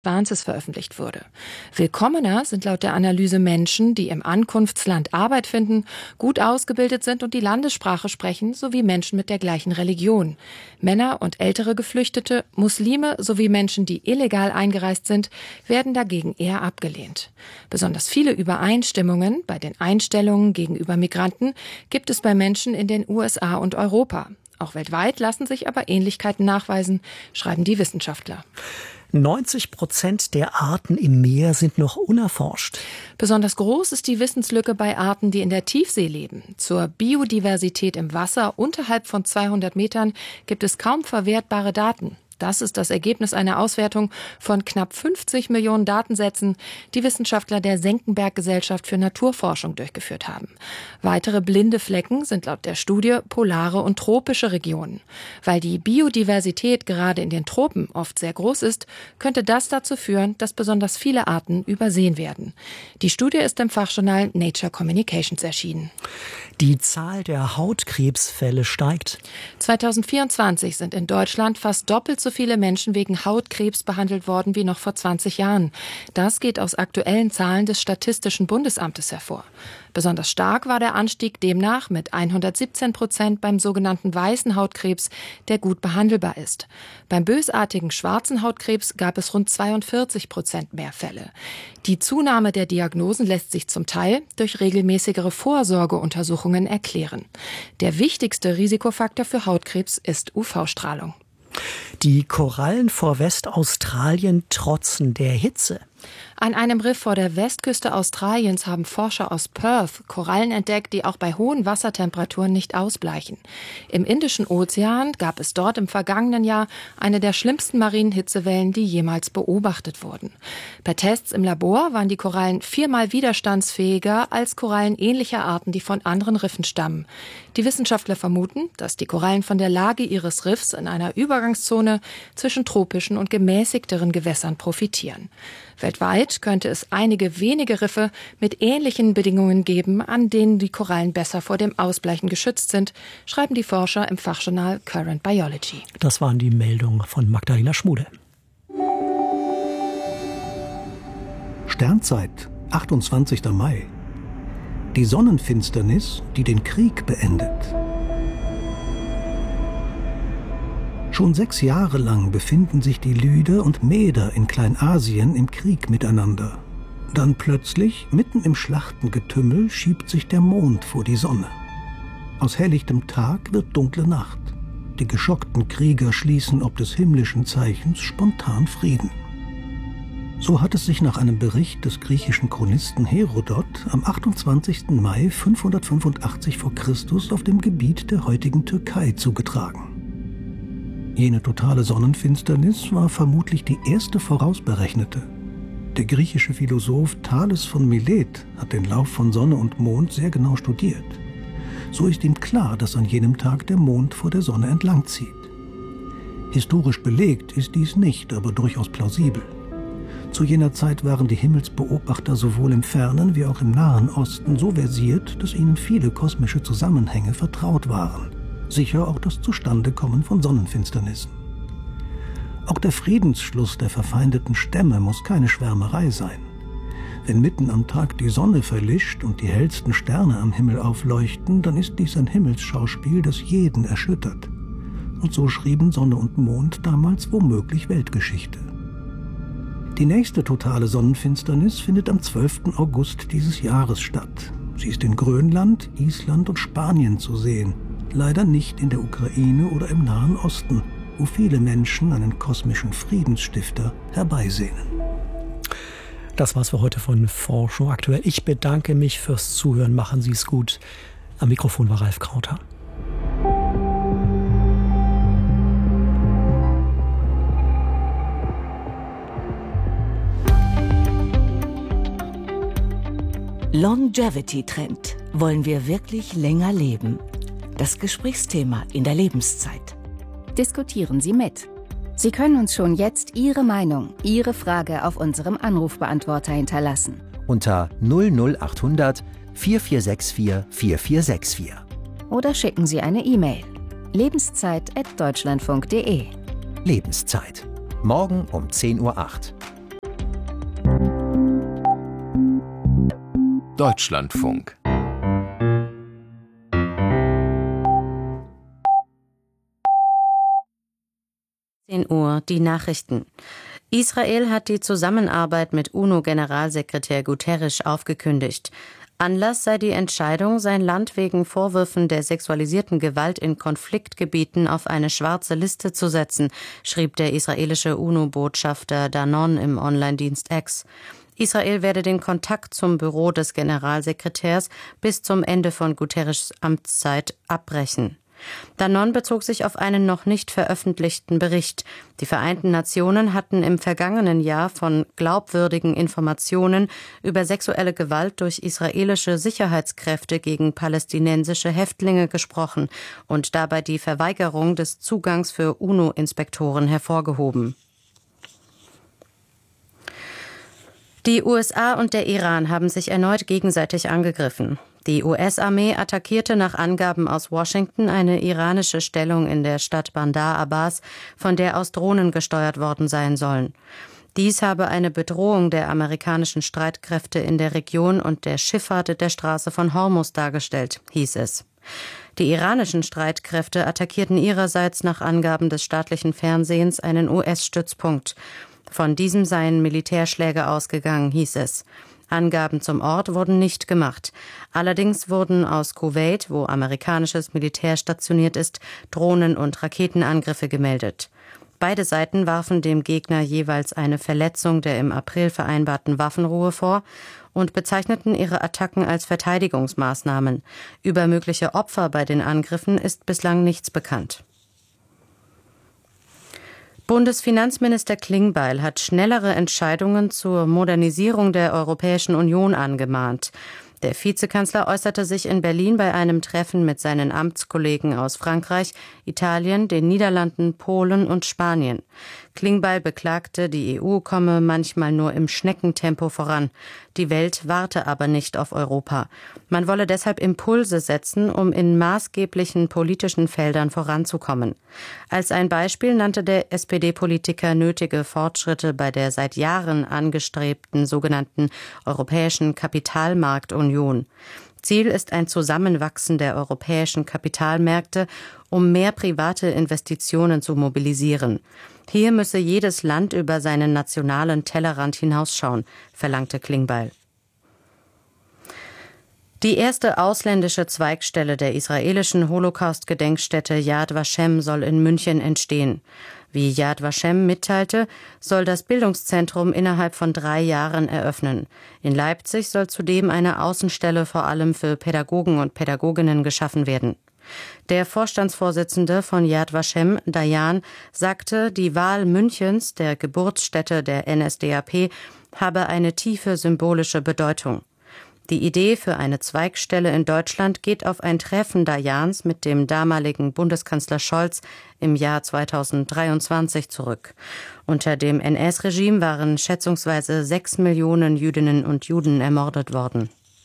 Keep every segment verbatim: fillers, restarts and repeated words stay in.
Advances veröffentlicht wurde. Willkommener sind laut der Analyse Menschen, die im Ankunftsland Arbeit finden, gut ausgebildet sind und die Landessprache sprechen, sowie Menschen mit der gleichen Religion. Männer und ältere Geflüchtete, Muslime sowie Menschen, die illegal eingereist sind, werden dagegen eher abgelehnt. Besonders viele Übereinstimmungen bei den Einstellungen gegenüber Migranten gibt es bei Menschen in den U S A und Europa. Auch weltweit lassen sich aber Ähnlichkeiten nachweisen, schreiben die Wissenschaftler. neunzig Prozent der Arten im Meer sind noch unerforscht. Besonders groß ist die Wissenslücke bei Arten, die in der Tiefsee leben. Zur Biodiversität im Wasser unterhalb von zweihundert Metern gibt es kaum verwertbare Daten. Das ist das Ergebnis einer Auswertung von knapp fünfzig Millionen Datensätzen, die Wissenschaftler der Senckenberg-Gesellschaft für Naturforschung durchgeführt haben. Weitere blinde Flecken sind laut der Studie polare und tropische Regionen. Weil die Biodiversität gerade in den Tropen oft sehr groß ist, könnte das dazu führen, dass besonders viele Arten übersehen werden. Die Studie ist im Fachjournal Nature Communications erschienen. Die Zahl der Hautkrebsfälle steigt. zweitausendvierundzwanzig sind in Deutschland fast doppelt so viele Menschen wegen Hautkrebs behandelt worden wie noch vor zwanzig Jahren. Das geht aus aktuellen Zahlen des Statistischen Bundesamtes hervor. Besonders stark war der Anstieg demnach mit hundertsiebzehn Prozent beim sogenannten weißen Hautkrebs, der gut behandelbar ist. Beim bösartigen schwarzen Hautkrebs gab es rund zweiundvierzig Prozent mehr Fälle. Die Zunahme der Diagnosen lässt sich zum Teil durch regelmäßigere Vorsorgeuntersuchungen erklären. Der wichtigste Risikofaktor für Hautkrebs ist U V-Strahlung. Die Korallen vor Westaustralien trotzen der Hitze. An einem Riff vor der Westküste Australiens haben Forscher aus Perth Korallen entdeckt, die auch bei hohen Wassertemperaturen nicht ausbleichen. Im Indischen Ozean gab es dort im vergangenen Jahr eine der schlimmsten marinen Hitzewellen, die jemals beobachtet wurden. Bei Tests im Labor waren die Korallen viermal widerstandsfähiger als Korallen ähnlicher Arten, die von anderen Riffen stammen. Die Wissenschaftler vermuten, dass die Korallen von der Lage ihres Riffs in einer Übergangszone zwischen tropischen und gemäßigteren Gewässern profitieren. Weltweit könnte es einige wenige Riffe mit ähnlichen Bedingungen geben, an denen die Korallen besser vor dem Ausbleichen geschützt sind, schreiben die Forscher im Fachjournal Current Biology. Das waren die Meldungen von Magdalena Schmude. Sternzeit, achtundzwanzigster Mai. Die Sonnenfinsternis, die den Krieg beendet. Schon sechs Jahre lang befinden sich die Lyder und Meder in Kleinasien im Krieg miteinander. Dann plötzlich, mitten im Schlachtengetümmel, schiebt sich der Mond vor die Sonne. Aus helllichtem Tag wird dunkle Nacht. Die geschockten Krieger schließen ob des himmlischen Zeichens spontan Frieden. So hat es sich nach einem Bericht des griechischen Chronisten Herodot am achtundzwanzigsten Mai fünfhundertfünfundachtzig vor Christus auf dem Gebiet der heutigen Türkei zugetragen. Jene totale Sonnenfinsternis war vermutlich die erste vorausberechnete. Der griechische Philosoph Thales von Milet hat den Lauf von Sonne und Mond sehr genau studiert. So ist ihm klar, dass an jenem Tag der Mond vor der Sonne entlangzieht. Historisch belegt ist dies nicht, aber durchaus plausibel. Zu jener Zeit waren die Himmelsbeobachter sowohl im fernen wie auch im nahen Osten so versiert, dass ihnen viele kosmische Zusammenhänge vertraut waren. Sicher auch das Zustandekommen von Sonnenfinsternissen. Auch der Friedensschluss der verfeindeten Stämme muss keine Schwärmerei sein. Wenn mitten am Tag die Sonne verlischt und die hellsten Sterne am Himmel aufleuchten, dann ist dies ein Himmelsschauspiel, das jeden erschüttert. Und so schrieben Sonne und Mond damals womöglich Weltgeschichte. Die nächste totale Sonnenfinsternis findet am zwölften August dieses Jahres statt. Sie ist in Grönland, Island und Spanien zu sehen. Leider nicht in der Ukraine oder im Nahen Osten, wo viele Menschen einen kosmischen Friedensstifter herbeisehnen. Das war's für heute von Forschung aktuell. Ich bedanke mich fürs Zuhören. Machen Sie es gut. Am Mikrofon war Ralf Krauter. Longevity-Trend. Wollen wir wirklich länger leben? Das Gesprächsthema in der Lebenszeit. Diskutieren Sie mit. Sie können uns schon jetzt Ihre Meinung, Ihre Frage auf unserem Anrufbeantworter hinterlassen. Unter null null achthundert vier vier sechs vier vier vier sechs vier. Oder schicken Sie eine E-Mail. lebenszeit at deutschlandfunk punkt de. Lebenszeit. Morgen um zehn Uhr acht. Deutschlandfunk. zehn Uhr, die Nachrichten. Israel hat die Zusammenarbeit mit UNO-Generalsekretär Guterres aufgekündigt. Anlass sei die Entscheidung, sein Land wegen Vorwürfen der sexualisierten Gewalt in Konfliktgebieten auf eine schwarze Liste zu setzen, schrieb der israelische UNO-Botschafter Danon im Online-Dienst X. Israel werde den Kontakt zum Büro des Generalsekretärs bis zum Ende von Guterres' Amtszeit abbrechen. Danon bezog sich auf einen noch nicht veröffentlichten Bericht. Die Vereinten Nationen hatten im vergangenen Jahr von glaubwürdigen Informationen über sexuelle Gewalt durch israelische Sicherheitskräfte gegen palästinensische Häftlinge gesprochen und dabei die Verweigerung des Zugangs für UNO-Inspektoren hervorgehoben. Die U S A und der Iran haben sich erneut gegenseitig angegriffen. Die U S-Armee attackierte nach Angaben aus Washington eine iranische Stellung in der Stadt Bandar Abbas, von der aus Drohnen gesteuert worden sein sollen. Dies habe eine Bedrohung der amerikanischen Streitkräfte in der Region und der Schifffahrt der Straße von Hormuz dargestellt, hieß es. Die iranischen Streitkräfte attackierten ihrerseits nach Angaben des staatlichen Fernsehens einen U S-Stützpunkt. Von diesem seien Militärschläge ausgegangen, hieß es. Angaben zum Ort wurden nicht gemacht. Allerdings wurden aus Kuwait, wo amerikanisches Militär stationiert ist, Drohnen- und Raketenangriffe gemeldet. Beide Seiten warfen dem Gegner jeweils eine Verletzung der im April vereinbarten Waffenruhe vor und bezeichneten ihre Attacken als Verteidigungsmaßnahmen. Über mögliche Opfer bei den Angriffen ist bislang nichts bekannt. Bundesfinanzminister Klingbeil hat schnellere Entscheidungen zur Modernisierung der Europäischen Union angemahnt. Der Vizekanzler äußerte sich in Berlin bei einem Treffen mit seinen Amtskollegen aus Frankreich, Italien, den Niederlanden, Polen und Spanien. Klingbeil beklagte, die E U komme manchmal nur im Schneckentempo voran. Die Welt warte aber nicht auf Europa. Man wolle deshalb Impulse setzen, um in maßgeblichen politischen Feldern voranzukommen. Als ein Beispiel nannte der S P D-Politiker nötige Fortschritte bei der seit Jahren angestrebten sogenannten Europäischen Kapitalmarktunion. Ziel ist ein Zusammenwachsen der europäischen Kapitalmärkte, um mehr private Investitionen zu mobilisieren. Hier müsse jedes Land über seinen nationalen Tellerrand hinausschauen, verlangte Klingbeil. Die erste ausländische Zweigstelle der israelischen Holocaust-Gedenkstätte Yad Vashem soll in München entstehen. Wie Yad Vashem mitteilte, soll das Bildungszentrum innerhalb von drei Jahren eröffnen. In Leipzig soll zudem eine Außenstelle vor allem für Pädagogen und Pädagoginnen geschaffen werden. Der Vorstandsvorsitzende von Yad Vashem, Dayan, sagte, die Wahl Münchens, der Geburtsstätte der N S D A P, habe eine tiefe symbolische Bedeutung. Die Idee für eine Zweigstelle in Deutschland geht auf ein Treffen Dayans mit dem damaligen Bundeskanzler Scholz im Jahr zweitausenddreiundzwanzig zurück. Unter dem N S-Regime waren schätzungsweise sechs Millionen Jüdinnen und Juden ermordet worden.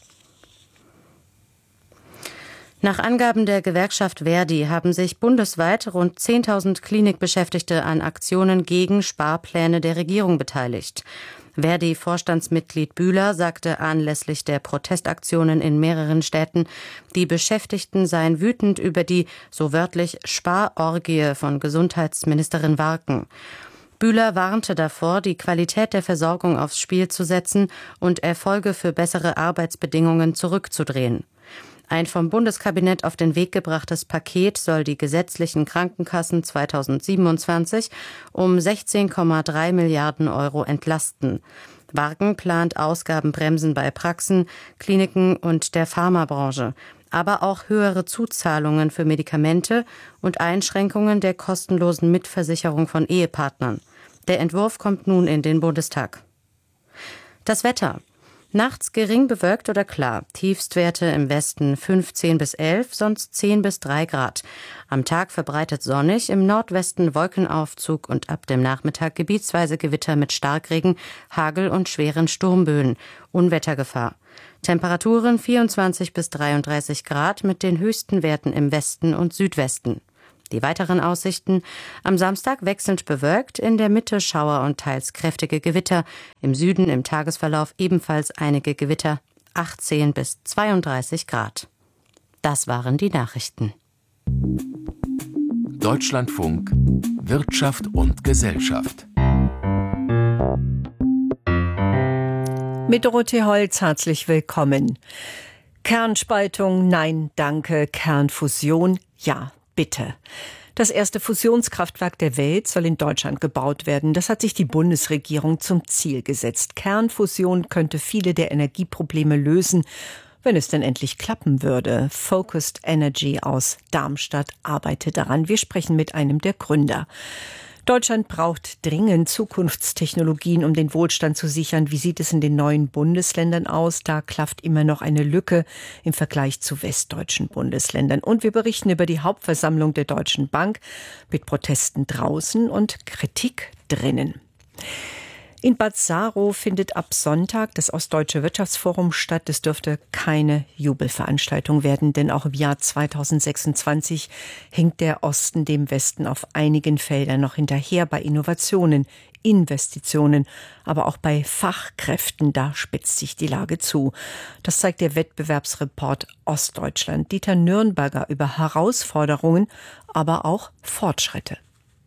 Nach Angaben der Gewerkschaft Verdi haben sich bundesweit rund zehntausend Klinikbeschäftigte an Aktionen gegen Sparpläne der Regierung beteiligt. Verdi-Vorstandsmitglied Bühler sagte anlässlich der Protestaktionen in mehreren Städten, die Beschäftigten seien wütend über die, so wörtlich, Sparorgie von Gesundheitsministerin Warken. Bühler warnte davor, die Qualität der Versorgung aufs Spiel zu setzen und Erfolge für bessere Arbeitsbedingungen zurückzudrehen. Ein vom Bundeskabinett auf den Weg gebrachtes Paket soll die gesetzlichen Krankenkassen zweitausendsiebenundzwanzig um sechzehn Komma drei Milliarden Euro entlasten. Warken plant Ausgabenbremsen bei Praxen, Kliniken und der Pharmabranche, aber auch höhere Zuzahlungen für Medikamente und Einschränkungen der kostenlosen Mitversicherung von Ehepartnern. Der Entwurf kommt nun in den Bundestag. Das Wetter. Nachts gering bewölkt oder klar. Tiefstwerte im Westen fünfzehn bis elf, sonst zehn bis drei Grad. Am Tag verbreitet sonnig, im Nordwesten Wolkenaufzug und ab dem Nachmittag gebietsweise Gewitter mit Starkregen, Hagel und schweren Sturmböen. Unwettergefahr. Temperaturen vierundzwanzig bis dreiunddreißig Grad mit den höchsten Werten im Westen und Südwesten. Die weiteren Aussichten: am Samstag wechselnd bewölkt, in der Mitte Schauer und teils kräftige Gewitter, im Süden im Tagesverlauf ebenfalls einige Gewitter, achtzehn bis zweiunddreißig Grad. Das waren die Nachrichten. Deutschlandfunk Wirtschaft und Gesellschaft. Mit Dorothee Holz herzlich willkommen. Kernspaltung, nein, danke. Kernfusion, ja, bitte. Das erste Fusionskraftwerk der Welt soll in Deutschland gebaut werden. Das hat sich die Bundesregierung zum Ziel gesetzt. Kernfusion könnte viele der Energieprobleme lösen, wenn es denn endlich klappen würde. Focused Energy aus Darmstadt arbeitet daran. Wir sprechen mit einem der Gründer. Deutschland braucht dringend Zukunftstechnologien, um den Wohlstand zu sichern. Wie sieht es in den neuen Bundesländern aus? Da klafft immer noch eine Lücke im Vergleich zu westdeutschen Bundesländern. Und wir berichten über die Hauptversammlung der Deutschen Bank mit Protesten draußen und Kritik drinnen. In Bad Saarow findet ab Sonntag das Ostdeutsche Wirtschaftsforum statt. Es dürfte keine Jubelveranstaltung werden, denn auch im Jahr zweitausendsechsundzwanzig hinkt der Osten dem Westen auf einigen Feldern noch hinterher bei Innovationen, Investitionen, aber auch bei Fachkräften. Da spitzt sich die Lage zu. Das zeigt der Wettbewerbsreport Ostdeutschland. Dieter Nürnberger über Herausforderungen, aber auch Fortschritte.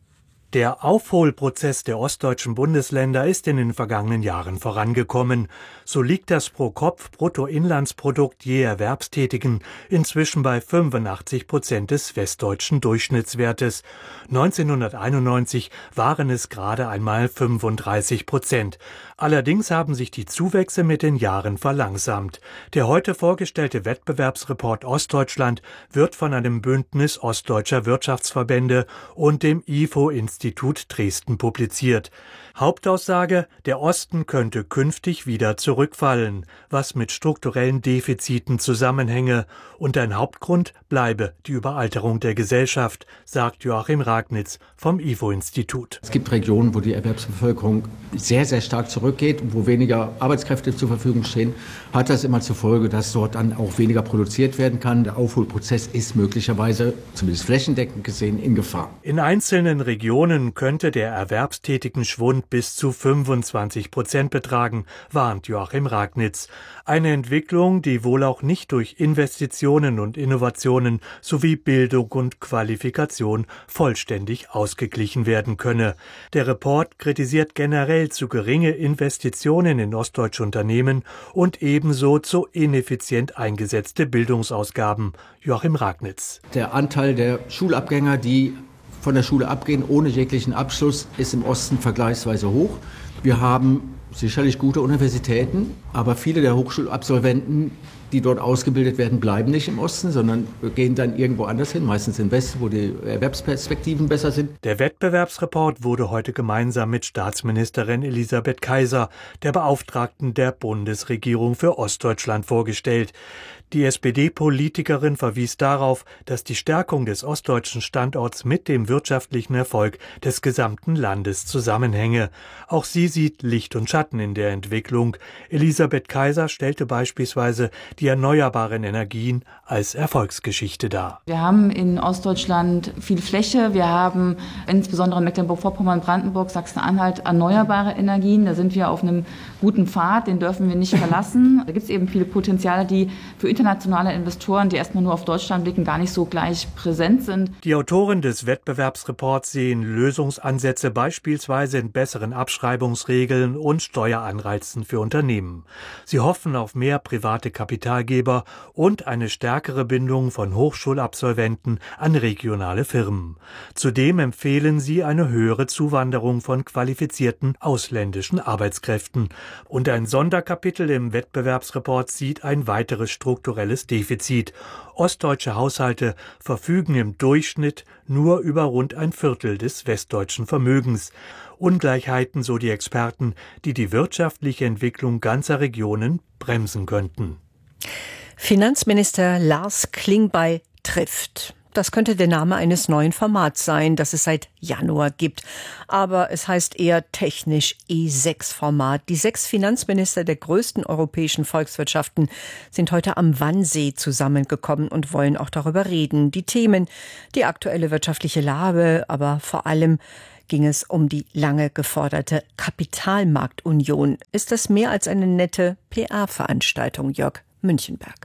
Der Aufholprozess der ostdeutschen Bundesländer ist in den vergangenen Jahren vorangekommen. So liegt das Pro-Kopf-Bruttoinlandsprodukt je Erwerbstätigen inzwischen bei fünfundachtzig Prozent des westdeutschen Durchschnittswertes. neunzehnhunderteinundneunzig waren es gerade einmal fünfunddreißig Prozent. Allerdings haben sich die Zuwächse mit den Jahren verlangsamt. Der heute vorgestellte Wettbewerbsreport Ostdeutschland wird von einem Bündnis ostdeutscher Wirtschaftsverbände und dem I F O-Institut Institut Dresden publiziert. Hauptaussage: Der Osten könnte künftig wieder zurückfallen, was mit strukturellen Defiziten zusammenhänge. Und ein Hauptgrund bleibe die Überalterung der Gesellschaft, sagt Joachim Ragnitz vom I F O-Institut. Es gibt Regionen, wo die Erwerbsbevölkerung sehr, sehr stark zurückgeht, wo weniger Arbeitskräfte zur Verfügung stehen. Hat das immer zur Folge, dass dort dann auch weniger produziert werden kann. Der Aufholprozess ist möglicherweise, zumindest flächendeckend gesehen, in Gefahr. In einzelnen Regionen könnte der erwerbstätigen Schwund bis zu fünfundzwanzig Prozent betragen, warnt Joachim Ragnitz. Eine Entwicklung, die wohl auch nicht durch Investitionen und Innovationen sowie Bildung und Qualifikation vollständig ausgeglichen werden könne. Der Report kritisiert generell zu geringe Investitionen in ostdeutsche Unternehmen und ebenso zu ineffizient eingesetzte Bildungsausgaben. Joachim Ragnitz. Der Anteil der Schulabgänger, die von der Schule abgehen ohne jeglichen Abschluss, ist im Osten vergleichsweise hoch. Wir haben sicherlich gute Universitäten, aber viele der Hochschulabsolventen, die dort ausgebildet werden, bleiben nicht im Osten, sondern gehen dann irgendwo anders hin, meistens in Westen, wo die Erwerbsperspektiven besser sind. Der Wettbewerbsreport wurde heute gemeinsam mit Staatsministerin Elisabeth Kaiser, der Beauftragten der Bundesregierung für Ostdeutschland, vorgestellt. Die S P D-Politikerin verwies darauf, dass die Stärkung des ostdeutschen Standorts mit dem wirtschaftlichen Erfolg des gesamten Landes zusammenhänge. Auch sie sieht Licht und Schatten in der Entwicklung. Elisabeth Kaiser stellte beispielsweise die erneuerbaren Energien als Erfolgsgeschichte dar. Wir haben in Ostdeutschland viel Fläche. Wir haben insbesondere in Mecklenburg-Vorpommern, Brandenburg, Sachsen-Anhalt erneuerbare Energien. Da sind wir auf einem guten Pfad, den dürfen wir nicht verlassen. Da gibt es eben viele Potenziale, die für internationale Investoren, die erstmal nur auf Deutschland blicken, gar nicht so gleich präsent sind. Die Autoren des Wettbewerbsreports sehen Lösungsansätze beispielsweise in besseren Abschreibungsregeln und Steueranreizen für Unternehmen. Sie hoffen auf mehr private Kapitalgeber und eine stärkere Bindung von Hochschulabsolventen an regionale Firmen. Zudem empfehlen sie eine höhere Zuwanderung von qualifizierten ausländischen Arbeitskräften. Und ein Sonderkapitel im Wettbewerbsreport sieht ein weiteres strukturelles Defizit. Ostdeutsche Haushalte verfügen im Durchschnitt nur über rund ein Viertel des westdeutschen Vermögens. Ungleichheiten, so die Experten, die die wirtschaftliche Entwicklung ganzer Regionen bremsen könnten. Finanzminister Lars Klingbeil trifft. Das könnte der Name eines neuen Formats sein, das es seit Januar gibt. Aber es heißt eher technisch E sechs Format. Die sechs Finanzminister der größten europäischen Volkswirtschaften sind heute am Wannsee zusammengekommen und wollen auch darüber reden. Die Themen, die aktuelle wirtschaftliche Lage, aber vor allem ging es um die lange geforderte Kapitalmarktunion. Ist das mehr als eine nette P R-Veranstaltung, Jörg Münchenberg?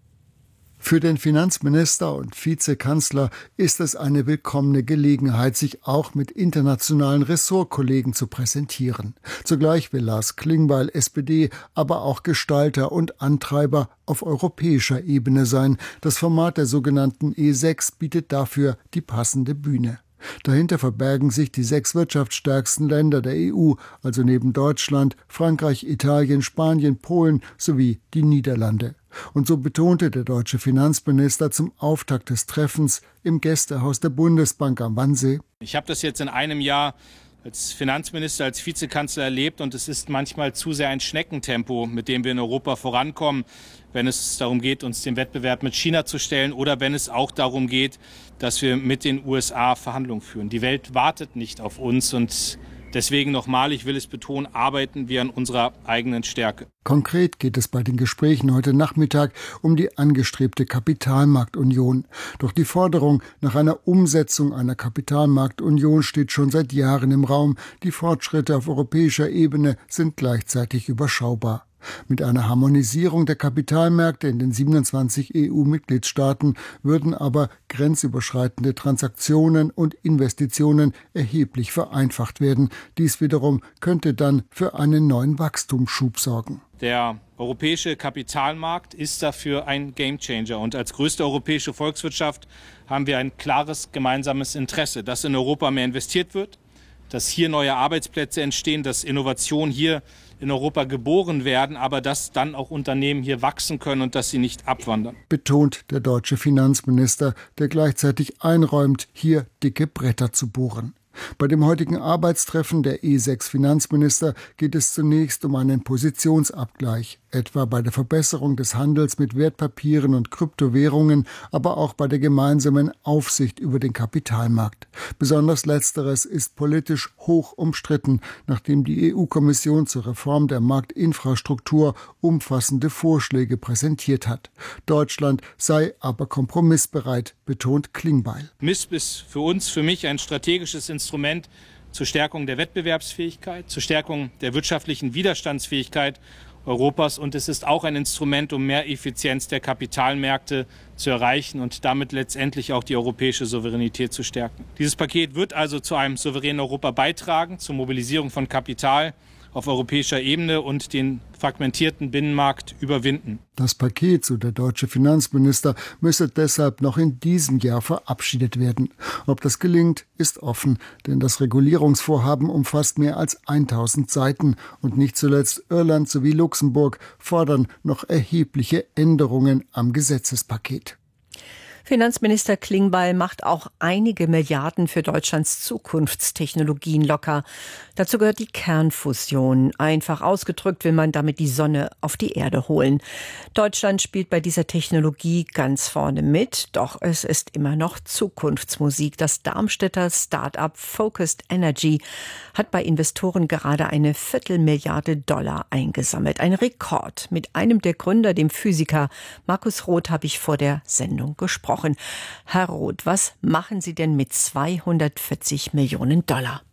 Für den Finanzminister und Vizekanzler ist es eine willkommene Gelegenheit, sich auch mit internationalen Ressortkollegen zu präsentieren. Zugleich will Lars Klingbeil, S P D, aber auch Gestalter und Antreiber auf europäischer Ebene sein. Das Format der sogenannten E sechs bietet dafür die passende Bühne. Dahinter verbergen sich die sechs wirtschaftsstärksten Länder der E U, also neben Deutschland, Frankreich, Italien, Spanien, Polen sowie die Niederlande. Und so betonte der deutsche Finanzminister zum Auftakt des Treffens im Gästehaus der Bundesbank am Wannsee: Ich habe das jetzt in einem Jahr als Finanzminister, als Vizekanzler erlebt und es ist manchmal zu sehr ein Schneckentempo, mit dem wir in Europa vorankommen, wenn es darum geht, uns dem Wettbewerb mit China zu stellen oder wenn es auch darum geht, dass wir mit den U S A Verhandlungen führen. Die Welt wartet nicht auf uns und deswegen nochmal, ich will es betonen, arbeiten wir an unserer eigenen Stärke. Konkret geht es bei den Gesprächen heute Nachmittag um die angestrebte Kapitalmarktunion. Doch die Forderung nach einer Umsetzung einer Kapitalmarktunion steht schon seit Jahren im Raum. Die Fortschritte auf europäischer Ebene sind gleichzeitig überschaubar. Mit einer Harmonisierung der Kapitalmärkte in den siebenundzwanzig E U-Mitgliedstaaten würden aber grenzüberschreitende Transaktionen und Investitionen erheblich vereinfacht werden. Dies wiederum könnte dann für einen neuen Wachstumsschub sorgen. Der europäische Kapitalmarkt ist dafür ein Gamechanger. Und als größte europäische Volkswirtschaft haben wir ein klares gemeinsames Interesse, dass in Europa mehr investiert wird, dass hier neue Arbeitsplätze entstehen, dass Innovationen hier in Europa geboren werden, aber dass dann auch Unternehmen hier wachsen können und dass sie nicht abwandern. Betont der deutsche Finanzminister, der gleichzeitig einräumt, hier dicke Bretter zu bohren. Bei dem heutigen Arbeitstreffen der E sechs Finanzminister geht es zunächst um einen Positionsabgleich, etwa bei der Verbesserung des Handels mit Wertpapieren und Kryptowährungen, aber auch bei der gemeinsamen Aufsicht über den Kapitalmarkt. Besonders letzteres ist politisch hoch umstritten, nachdem die E U-Kommission zur Reform der Marktinfrastruktur umfassende Vorschläge präsentiert hat. Deutschland sei aber kompromissbereit, betont Klingbeil. M I S P ist für uns, für mich ein strategisches Instrument zur Stärkung der Wettbewerbsfähigkeit, zur Stärkung der wirtschaftlichen Widerstandsfähigkeit Europas und es ist auch ein Instrument, um mehr Effizienz der Kapitalmärkte zu erreichen und damit letztendlich auch die europäische Souveränität zu stärken. Dieses Paket wird also zu einem souveränen Europa beitragen, zur Mobilisierung von Kapital auf europäischer Ebene und den fragmentierten Binnenmarkt überwinden. Das Paket, so der deutsche Finanzminister, müsse deshalb noch in diesem Jahr verabschiedet werden. Ob das gelingt, ist offen, denn das Regulierungsvorhaben umfasst mehr als tausend Seiten und nicht zuletzt Irland sowie Luxemburg fordern noch erhebliche Änderungen am Gesetzespaket. Finanzminister Klingbeil macht auch einige Milliarden für Deutschlands Zukunftstechnologien locker. Dazu gehört die Kernfusion. Einfach ausgedrückt will man damit die Sonne auf die Erde holen. Deutschland spielt bei dieser Technologie ganz vorne mit, doch es ist immer noch Zukunftsmusik. Das Darmstädter Start-up Focused Energy hat bei Investoren gerade eine Viertelmilliarde Dollar eingesammelt. Ein Rekord. Mit einem der Gründer, dem Physiker Markus Roth, habe ich vor der Sendung gesprochen. Herr Roth, was machen Sie denn mit zweihundertvierzig Millionen Dollar?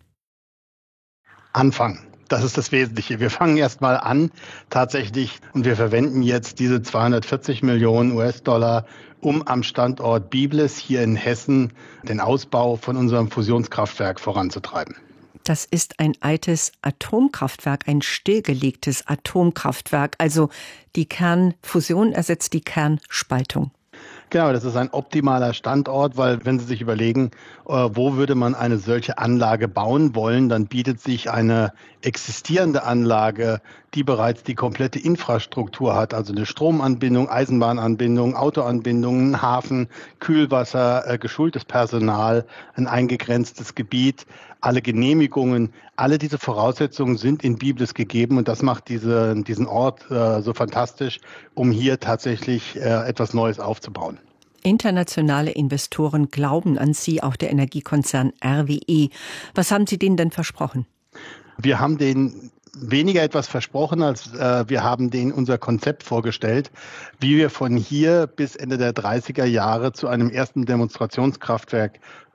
Anfangen. Das ist das Wesentliche. Wir fangen erst mal an, tatsächlich, und wir verwenden jetzt diese zweihundertvierzig Millionen U S-Dollar, um am Standort Biblis hier in Hessen den Ausbau von unserem Fusionskraftwerk voranzutreiben. Das ist ein altes Atomkraftwerk, ein stillgelegtes Atomkraftwerk. Also die Kernfusion ersetzt die Kernspaltung. Genau, das ist ein optimaler Standort, weil wenn Sie sich überlegen, wo würde man eine solche Anlage bauen wollen, dann bietet sich eine existierende Anlage, die bereits die komplette Infrastruktur hat, also eine Stromanbindung, Eisenbahnanbindung, Autoanbindung, einen Hafen, Kühlwasser, geschultes Personal, ein eingegrenztes Gebiet, alle Genehmigungen, alle diese Voraussetzungen sind in Biblis gegeben und das macht diese, diesen Ort äh, so fantastisch, um hier tatsächlich äh, etwas Neues aufzubauen. Internationale Investoren glauben an Sie, auch der Energiekonzern R W E. Was haben Sie denen denn versprochen? Wir haben denen weniger etwas versprochen, als äh, wir haben denen unser Konzept vorgestellt, wie wir von hier bis Ende der dreißiger Jahre zu einem ersten Demonstrationskraftwerk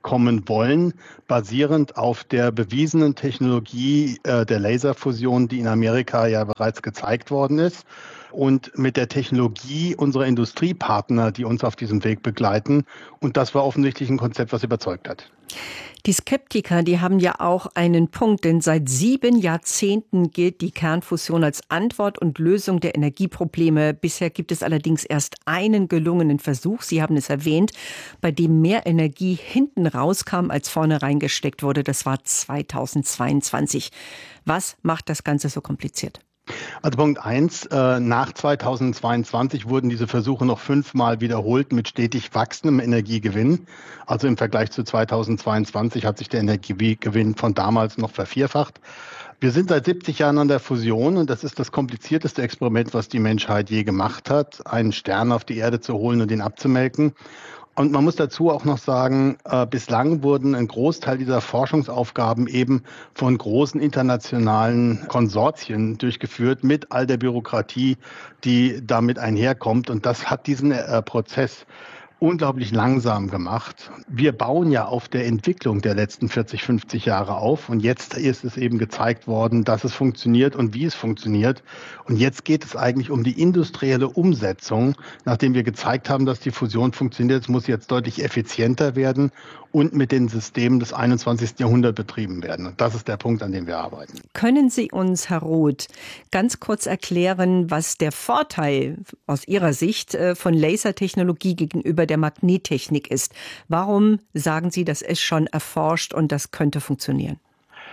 kommen wollen, basierend auf der bewiesenen Technologie äh, der Laserfusion, die in Amerika ja bereits gezeigt worden ist, und mit der Technologie unserer Industriepartner, die uns auf diesem Weg begleiten. Und das war offensichtlich ein Konzept, was überzeugt hat. Die Skeptiker, die haben ja auch einen Punkt, denn seit sieben Jahrzehnten gilt die Kernfusion als Antwort und Lösung der Energieprobleme. Bisher gibt es allerdings erst einen gelungenen Versuch, Sie haben es erwähnt, bei dem mehr Energie hinten rauskam, als vorne reingesteckt wurde. Das war zweitausendzweiundzwanzig. Was macht das Ganze so kompliziert? Also Punkt eins, äh, nach zweitausendzweiundzwanzig wurden diese Versuche noch fünfmal wiederholt mit stetig wachsendem Energiegewinn. Also im Vergleich zu zweitausendzweiundzwanzig hat sich der Energiegewinn von damals noch vervierfacht. Wir sind seit siebzig Jahren an der Fusion und das ist das komplizierteste Experiment, was die Menschheit je gemacht hat, einen Stern auf die Erde zu holen und ihn abzumelken. Und man muss dazu auch noch sagen, äh, bislang wurden ein Großteil dieser Forschungsaufgaben eben von großen internationalen Konsortien durchgeführt mit all der Bürokratie, die damit einherkommt. Und das hat diesen äh, Prozess unglaublich langsam gemacht. Wir bauen ja auf der Entwicklung der letzten vierzig, fünfzig Jahre auf und jetzt ist es eben gezeigt worden, dass es funktioniert und wie es funktioniert. Und jetzt geht es eigentlich um die industrielle Umsetzung. Nachdem wir gezeigt haben, dass die Fusion funktioniert, es muss jetzt deutlich effizienter werden und mit den Systemen des einundzwanzigsten Jahrhunderts betrieben werden. Und das ist der Punkt, an dem wir arbeiten. Können Sie uns, Herr Roth, ganz kurz erklären, was der Vorteil aus Ihrer Sicht von Lasertechnologie gegenüber der Magnettechnik ist? Warum sagen Sie, das ist schon erforscht und das könnte funktionieren?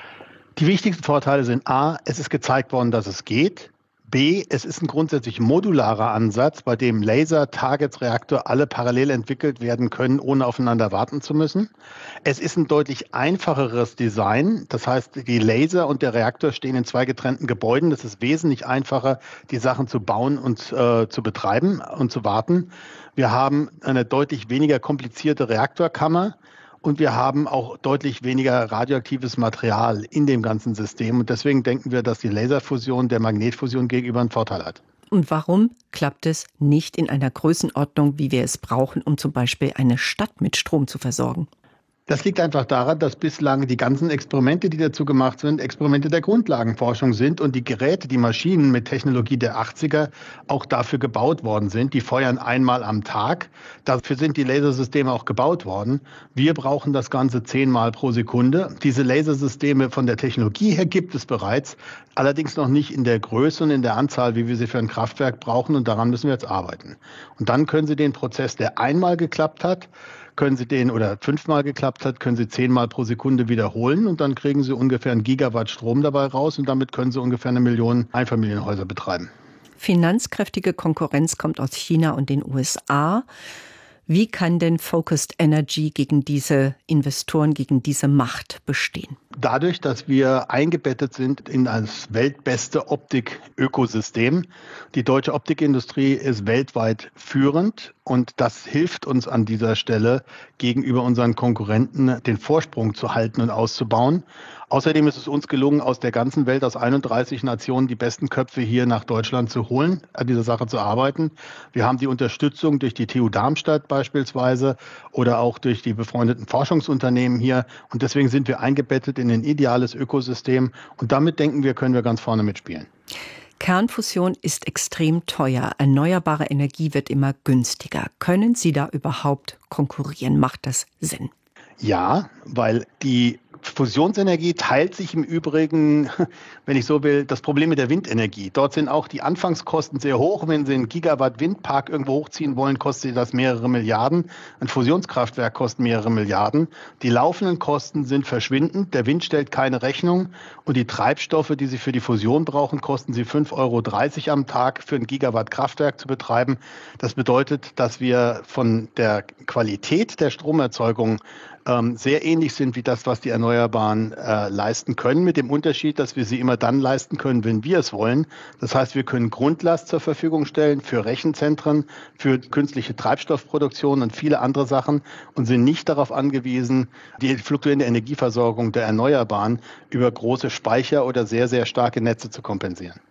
Die wichtigsten Vorteile sind A, es ist gezeigt worden, dass es geht. B, es ist ein grundsätzlich modularer Ansatz, bei dem Laser, Targets, Reaktor alle parallel entwickelt werden können, ohne aufeinander warten zu müssen. Es ist ein deutlich einfacheres Design. Das heißt, die Laser und der Reaktor stehen in zwei getrennten Gebäuden. Das ist wesentlich einfacher, die Sachen zu bauen und äh, zu betreiben und zu warten. Wir haben eine deutlich weniger komplizierte Reaktorkammer. Und wir haben auch deutlich weniger radioaktives Material in dem ganzen System. Und deswegen denken wir, dass die Laserfusion der Magnetfusion gegenüber einen Vorteil hat. Und warum klappt es nicht in einer Größenordnung, wie wir es brauchen, um zum Beispiel eine Stadt mit Strom zu versorgen? Das liegt einfach daran, dass bislang die ganzen Experimente, die dazu gemacht sind, Experimente der Grundlagenforschung sind und die Geräte, die Maschinen mit Technologie der achtziger auch dafür gebaut worden sind. Die feuern einmal am Tag. Dafür sind die Lasersysteme auch gebaut worden. Wir brauchen das Ganze zehnmal pro Sekunde. Diese Lasersysteme von der Technologie her gibt es bereits, allerdings noch nicht in der Größe und in der Anzahl, wie wir sie für ein Kraftwerk brauchen. Und daran müssen wir jetzt arbeiten. Und dann können Sie den Prozess, der einmal geklappt hat, können Sie den oder fünfmal geklappt hat, können Sie zehnmal pro Sekunde wiederholen und dann kriegen Sie ungefähr ein Gigawatt Strom dabei raus und damit können Sie ungefähr eine Million Einfamilienhäuser betreiben. Finanzkräftige Konkurrenz kommt aus China und den U S A. Wie kann denn Focused Energy gegen diese Investoren, gegen diese Macht bestehen? Dadurch, dass wir eingebettet sind in das weltbeste Optik-Ökosystem. Die deutsche Optikindustrie ist weltweit führend und das hilft uns an dieser Stelle gegenüber unseren Konkurrenten, den Vorsprung zu halten und auszubauen. Außerdem ist es uns gelungen, aus der ganzen Welt, aus einunddreißig Nationen, die besten Köpfe hier nach Deutschland zu holen, an dieser Sache zu arbeiten. Wir haben die Unterstützung durch die T U Darmstadt beispielsweise oder auch durch die befreundeten Forschungsunternehmen hier. Und deswegen sind wir eingebettet in ein ideales Ökosystem. Und damit denken wir, können wir ganz vorne mitspielen. Kernfusion ist extrem teuer. Erneuerbare Energie wird immer günstiger. Können Sie da überhaupt konkurrieren? Macht das Sinn? Ja, weil die Fusionsenergie teilt sich im Übrigen, wenn ich so will, das Problem mit der Windenergie. Dort sind auch die Anfangskosten sehr hoch. Wenn Sie einen Gigawatt Windpark irgendwo hochziehen wollen, kostet das mehrere Milliarden. Ein Fusionskraftwerk kostet mehrere Milliarden. Die laufenden Kosten sind verschwindend. Der Wind stellt keine Rechnung. Und die Treibstoffe, die Sie für die Fusion brauchen, kosten Sie fünf Euro dreißig am Tag für ein Gigawatt Kraftwerk zu betreiben. Das bedeutet, dass wir von der Qualität der Stromerzeugung ähm, sehr ähnlich sind wie das, was die Erneuerbaren äh, leisten können, mit dem Unterschied, dass wir sie immer dann leisten können, wenn wir es wollen. Das heißt, wir können Grundlast zur Verfügung stellen für Rechenzentren, für künstliche Treibstoffproduktion und viele andere Sachen und sind nicht darauf angewiesen, die fluktuierende Energieversorgung der Erneuerbaren über große Speicher oder sehr, sehr starke Netze zu kompensieren.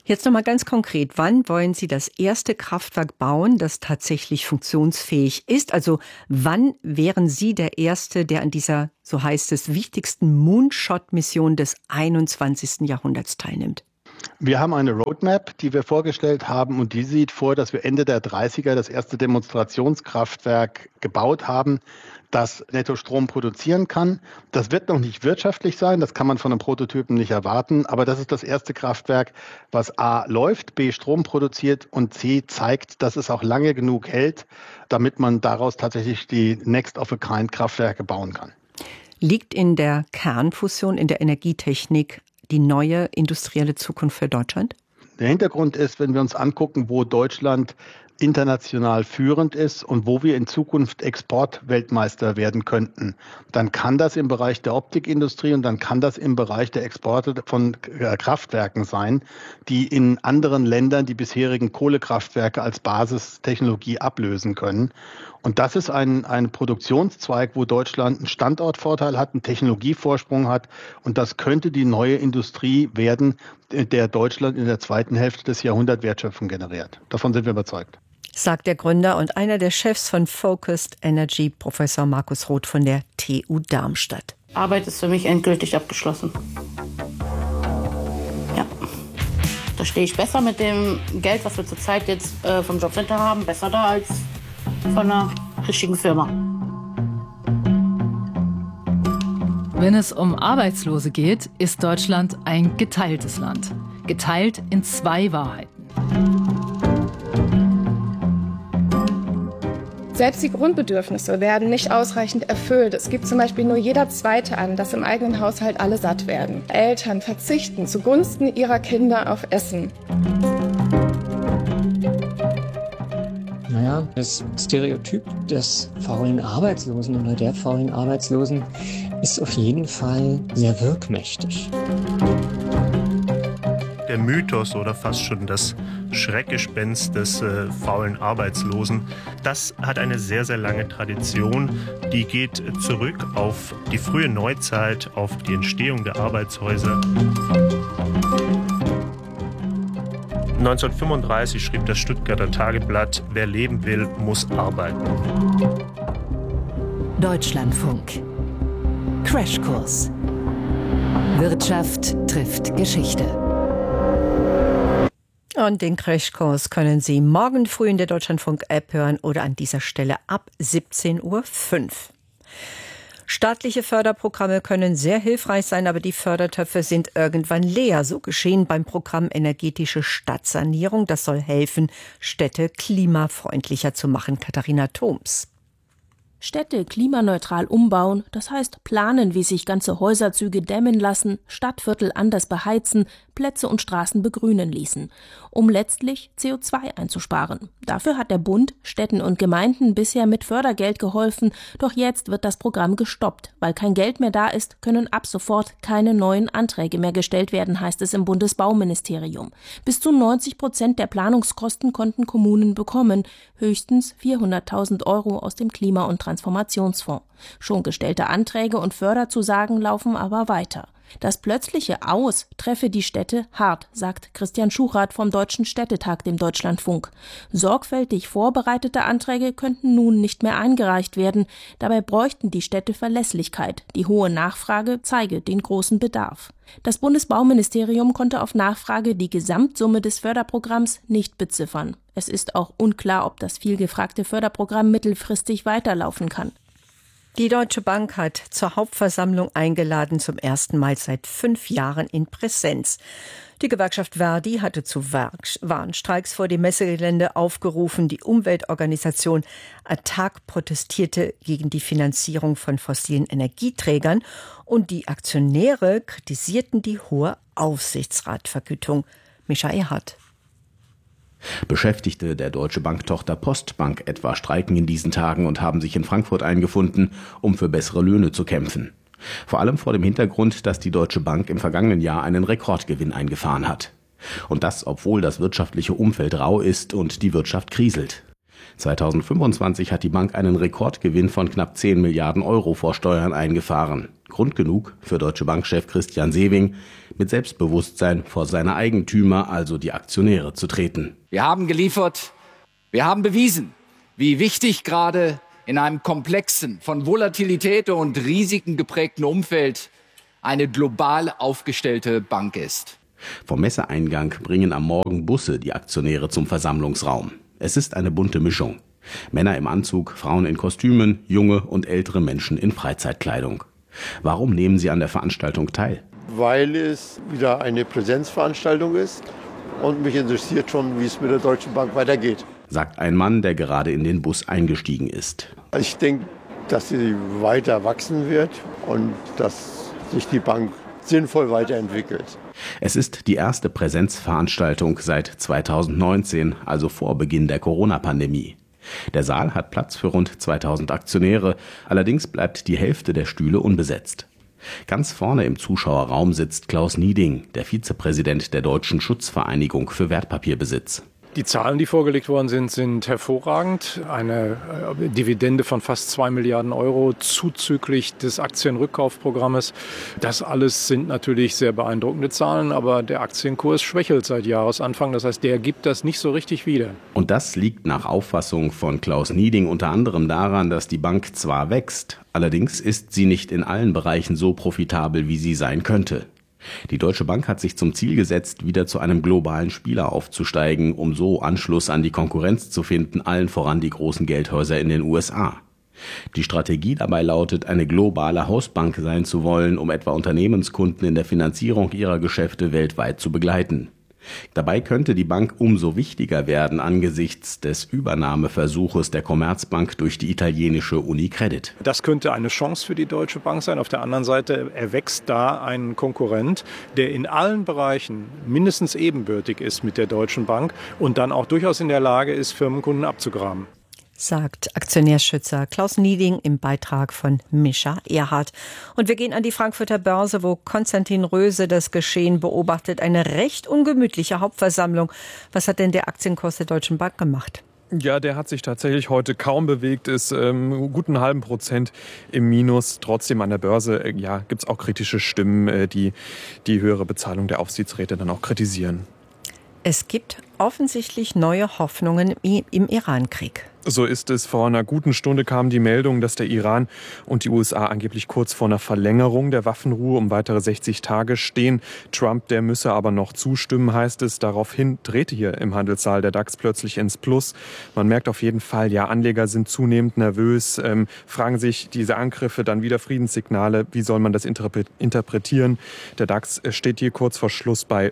Jetzt noch mal ganz konkret, wann wollen Sie das erste Kraftwerk bauen, das tatsächlich funktionsfähig ist? Also wann wären Sie der Erste, der an dieser, so heißt es, wichtigsten Moonshot-Mission des einundzwanzigsten Jahrhunderts teilnimmt? Wir haben eine Roadmap, die wir vorgestellt haben, und die sieht vor, dass wir Ende der dreißiger das erste Demonstrationskraftwerk gebaut haben, das Nettostrom produzieren kann. Das wird noch nicht wirtschaftlich sein, das kann man von einem Prototypen nicht erwarten, aber das ist das erste Kraftwerk, was A läuft, B Strom produziert und C zeigt, dass es auch lange genug hält, damit man daraus tatsächlich die Next-of-a-Kind-Kraftwerke bauen kann. Liegt in der Kernfusion, in der Energietechnik, die neue industrielle Zukunft für Deutschland? Der Hintergrund ist, wenn wir uns angucken, wo Deutschland international führend ist und wo wir in Zukunft Exportweltmeister werden könnten, dann kann das im Bereich der Optikindustrie und dann kann das im Bereich der Exporte von Kraftwerken sein, die in anderen Ländern die bisherigen Kohlekraftwerke als Basistechnologie ablösen können. Und das ist ein, ein Produktionszweig, wo Deutschland einen Standortvorteil hat, einen Technologievorsprung hat. Und das könnte die neue Industrie werden, der Deutschland in der zweiten Hälfte des Jahrhunderts Wertschöpfung generiert. Davon sind wir überzeugt. Sagt der Gründer und einer der Chefs von Focused Energy, Professor Markus Roth von der T U Darmstadt. Arbeit ist für mich endgültig abgeschlossen. Ja, da stehe ich besser mit dem Geld, was wir zurzeit jetzt äh, vom Jobcenter haben, besser da als von einer richtigen Firma. Wenn es um Arbeitslose geht, ist Deutschland ein geteiltes Land. Geteilt in zwei Wahrheiten. Selbst die Grundbedürfnisse werden nicht ausreichend erfüllt. Es gibt zum Beispiel nur jeder Zweite an, dass im eigenen Haushalt alle satt werden. Eltern verzichten zugunsten ihrer Kinder auf Essen. Naja, das Stereotyp des faulen Arbeitslosen oder der faulen Arbeitslosen ist auf jeden Fall sehr wirkmächtig. Der Mythos oder fast schon das Schreckgespenst des äh, faulen Arbeitslosen, das hat eine sehr, sehr lange Tradition. Die geht zurück auf die frühe Neuzeit, auf die Entstehung der Arbeitshäuser. neunzehnhundertfünfunddreißig schrieb das Stuttgarter Tageblatt: Wer leben will, muss arbeiten. Deutschlandfunk. Crashkurs. Wirtschaft trifft Geschichte. Und den Crashkurs können Sie morgen früh in der Deutschlandfunk-App hören oder an dieser Stelle ab siebzehn Uhr fünf. Staatliche Förderprogramme können sehr hilfreich sein, aber die Fördertöpfe sind irgendwann leer. So geschehen beim Programm Energetische Stadtsanierung. Das soll helfen, Städte klimafreundlicher zu machen. Katharina Thoms. Städte klimaneutral umbauen, das heißt planen, wie sich ganze Häuserzüge dämmen lassen, Stadtviertel anders beheizen, Plätze und Straßen begrünen ließen, um letztlich C O zwei einzusparen. Dafür hat der Bund Städten und Gemeinden bisher mit Fördergeld geholfen, doch jetzt wird das Programm gestoppt. Weil kein Geld mehr da ist, können ab sofort keine neuen Anträge mehr gestellt werden, heißt es im Bundesbauministerium. Bis zu neunzig Prozent der Planungskosten konnten Kommunen bekommen, höchstens vierhunderttausend Euro aus dem Klima- und Transformationsfonds. Schon gestellte Anträge und Förderzusagen laufen aber weiter. Das plötzliche Aus treffe die Städte hart, sagt Christian Schuchrath vom Deutschen Städtetag dem Deutschlandfunk. Sorgfältig vorbereitete Anträge könnten nun nicht mehr eingereicht werden. Dabei bräuchten die Städte Verlässlichkeit. Die hohe Nachfrage zeige den großen Bedarf. Das Bundesbauministerium konnte auf Nachfrage die Gesamtsumme des Förderprogramms nicht beziffern. Es ist auch unklar, ob das vielgefragte Förderprogramm mittelfristig weiterlaufen kann. Die Deutsche Bank hat zur Hauptversammlung eingeladen, zum ersten Mal seit fünf Jahren in Präsenz. Die Gewerkschaft Verdi hatte zu Warnstreiks vor dem Messegelände aufgerufen. Die Umweltorganisation A T A G protestierte gegen die Finanzierung von fossilen Energieträgern und die Aktionäre kritisierten die hohe Aufsichtsratvergütung. Mischa Erhardt. Beschäftigte der Deutsche Bank-Tochter Postbank etwa streiken in diesen Tagen und haben sich in Frankfurt eingefunden, um für bessere Löhne zu kämpfen. Vor allem vor dem Hintergrund, dass die Deutsche Bank im vergangenen Jahr einen Rekordgewinn eingefahren hat. Und das, obwohl das wirtschaftliche Umfeld rau ist und die Wirtschaft kriselt. zweitausendfünfundzwanzig hat die Bank einen Rekordgewinn von knapp zehn Milliarden Euro vor Steuern eingefahren. Grund genug für Deutsche Bank-Chef Christian Sewing, mit Selbstbewusstsein vor seine Eigentümer, also die Aktionäre, zu treten. Wir haben geliefert, wir haben bewiesen, wie wichtig gerade in einem komplexen, von Volatilität und Risiken geprägten Umfeld eine global aufgestellte Bank ist. Vom Messeeingang bringen am Morgen Busse die Aktionäre zum Versammlungsraum. Es ist eine bunte Mischung. Männer im Anzug, Frauen in Kostümen, junge und ältere Menschen in Freizeitkleidung. Warum nehmen sie an der Veranstaltung teil? Weil es wieder eine Präsenzveranstaltung ist und mich interessiert schon, wie es mit der Deutschen Bank weitergeht. Sagt ein Mann, der gerade in den Bus eingestiegen ist. Ich denke, dass sie weiter wachsen wird und dass sich die Bank sinnvoll weiterentwickelt. Es ist die erste Präsenzveranstaltung seit zweitausendneunzehn, also vor Beginn der Corona-Pandemie. Der Saal hat Platz für rund zweitausend Aktionäre, allerdings bleibt die Hälfte der Stühle unbesetzt. Ganz vorne im Zuschauerraum sitzt Klaus Nieding, der Vizepräsident der Deutschen Schutzvereinigung für Wertpapierbesitz. Die Zahlen, die vorgelegt worden sind, sind hervorragend. Eine äh, Dividende von fast zwei Milliarden Euro zuzüglich des Aktienrückkaufprogrammes. Das alles sind natürlich sehr beeindruckende Zahlen, aber der Aktienkurs schwächelt seit Jahresanfang. Das heißt, der gibt das nicht so richtig wieder. Und das liegt nach Auffassung von Klaus Nieding unter anderem daran, dass die Bank zwar wächst, allerdings ist sie nicht in allen Bereichen so profitabel, wie sie sein könnte. Die Deutsche Bank hat sich zum Ziel gesetzt, wieder zu einem globalen Spieler aufzusteigen, um so Anschluss an die Konkurrenz zu finden, allen voran die großen Geldhäuser in den U S A. Die Strategie dabei lautet, eine globale Hausbank sein zu wollen, um etwa Unternehmenskunden in der Finanzierung ihrer Geschäfte weltweit zu begleiten. Dabei könnte die Bank umso wichtiger werden angesichts des Übernahmeversuches der Commerzbank durch die italienische Unicredit. Das könnte eine Chance für die Deutsche Bank sein. Auf der anderen Seite erwächst da ein Konkurrent, der in allen Bereichen mindestens ebenbürtig ist mit der Deutschen Bank und dann auch durchaus in der Lage ist, Firmenkunden abzugraben. Sagt Aktionärschützer Klaus Nieding im Beitrag von Mischa Erhardt. Und wir gehen an die Frankfurter Börse, wo Konstantin Röse das Geschehen beobachtet. Eine recht ungemütliche Hauptversammlung. Was hat denn der Aktienkurs der Deutschen Bank gemacht? Ja, der hat sich tatsächlich heute kaum bewegt, ist ähm, gut einen halben Prozent im Minus. Trotzdem an der Börse äh, ja, gibt es auch kritische Stimmen, äh, die die höhere Bezahlung der Aufsichtsräte dann auch kritisieren. Es gibt offensichtlich neue Hoffnungen im Iran-Krieg. So ist es. Vor einer guten Stunde kam die Meldung, dass der Iran und die U S A angeblich kurz vor einer Verlängerung der Waffenruhe um weitere sechzig Tage stehen. Trump, der müsse aber noch zustimmen, heißt es. Daraufhin drehte hier im Handelssaal der DAX plötzlich ins Plus. Man merkt auf jeden Fall, ja, Anleger sind zunehmend nervös, ähm, fragen sich diese Angriffe dann wieder Friedenssignale. Wie soll man das interpretieren? Der DAX steht hier kurz vor Schluss bei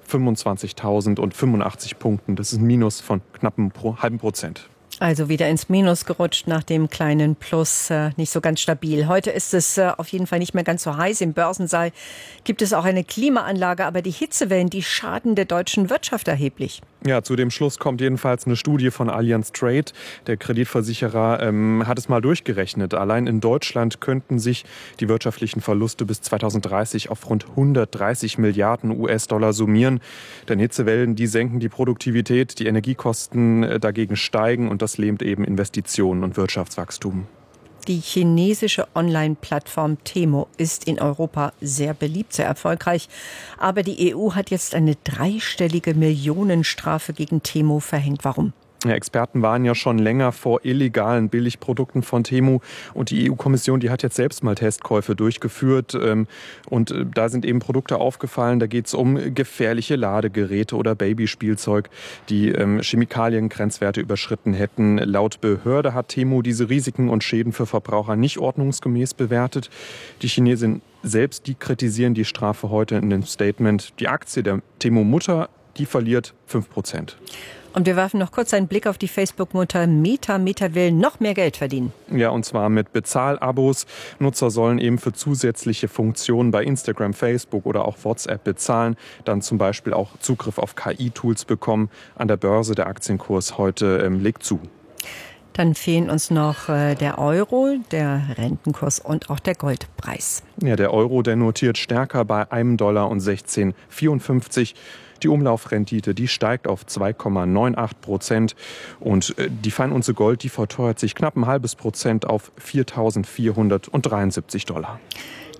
fünfundzwanzigtausendfünfundachtzig Punkten. Das ist ein Minus von knapp einem halben Prozent. Also wieder ins Minus gerutscht nach dem kleinen Plus, äh, nicht so ganz stabil. Heute ist es äh, auf jeden Fall nicht mehr ganz so heiß. Im Börsensaal gibt es auch eine Klimaanlage, aber die Hitzewellen, die schaden der deutschen Wirtschaft erheblich. Ja, zu dem Schluss kommt jedenfalls eine Studie von Allianz Trade. Der Kreditversicherer ähm, hat es mal durchgerechnet. Allein in Deutschland könnten sich die wirtschaftlichen Verluste bis zweitausenddreißig auf rund hundertdreißig Milliarden U S-Dollar summieren. Denn Hitzewellen, die senken die Produktivität, die Energiekosten äh, dagegen steigen und das lähmt eben Investitionen und Wirtschaftswachstum. Die chinesische Online-Plattform Temu ist in Europa sehr beliebt, sehr erfolgreich. Aber die E U hat jetzt eine dreistellige Millionenstrafe gegen Temu verhängt. Warum? Ja, Experten waren ja schon länger vor illegalen Billigprodukten von Temu und die E U-Kommission, die hat jetzt selbst mal Testkäufe durchgeführt und da sind eben Produkte aufgefallen, da geht es um gefährliche Ladegeräte oder Babyspielzeug, die Chemikaliengrenzwerte überschritten hätten. Laut Behörde hat Temu diese Risiken und Schäden für Verbraucher nicht ordnungsgemäß bewertet. Die Chinesen selbst, die kritisieren die Strafe heute in dem Statement. Die Aktie der Temu-Mutter, die verliert fünf Prozent. Und wir werfen noch kurz einen Blick auf die Facebook-Mutter Meta. Meta will noch mehr Geld verdienen. Ja, und zwar mit Bezahlabos. Nutzer sollen eben für zusätzliche Funktionen bei Instagram, Facebook oder auch WhatsApp bezahlen. Dann zum Beispiel auch Zugriff auf K I-Tools bekommen. An der Börse der Aktienkurs heute ähm, legt zu. Dann fehlen uns noch äh, der Euro, der Rentenkurs und auch der Goldpreis. Ja, der Euro, der notiert stärker bei einem Dollar und sechzehn vierundfünfzig. Die Umlaufrendite, die steigt auf zwei Komma achtundneunzig Prozent und die Feinunze Gold, die verteuert sich knapp ein halbes Prozent auf viertausendvierhundertdreiundsiebzig Dollar.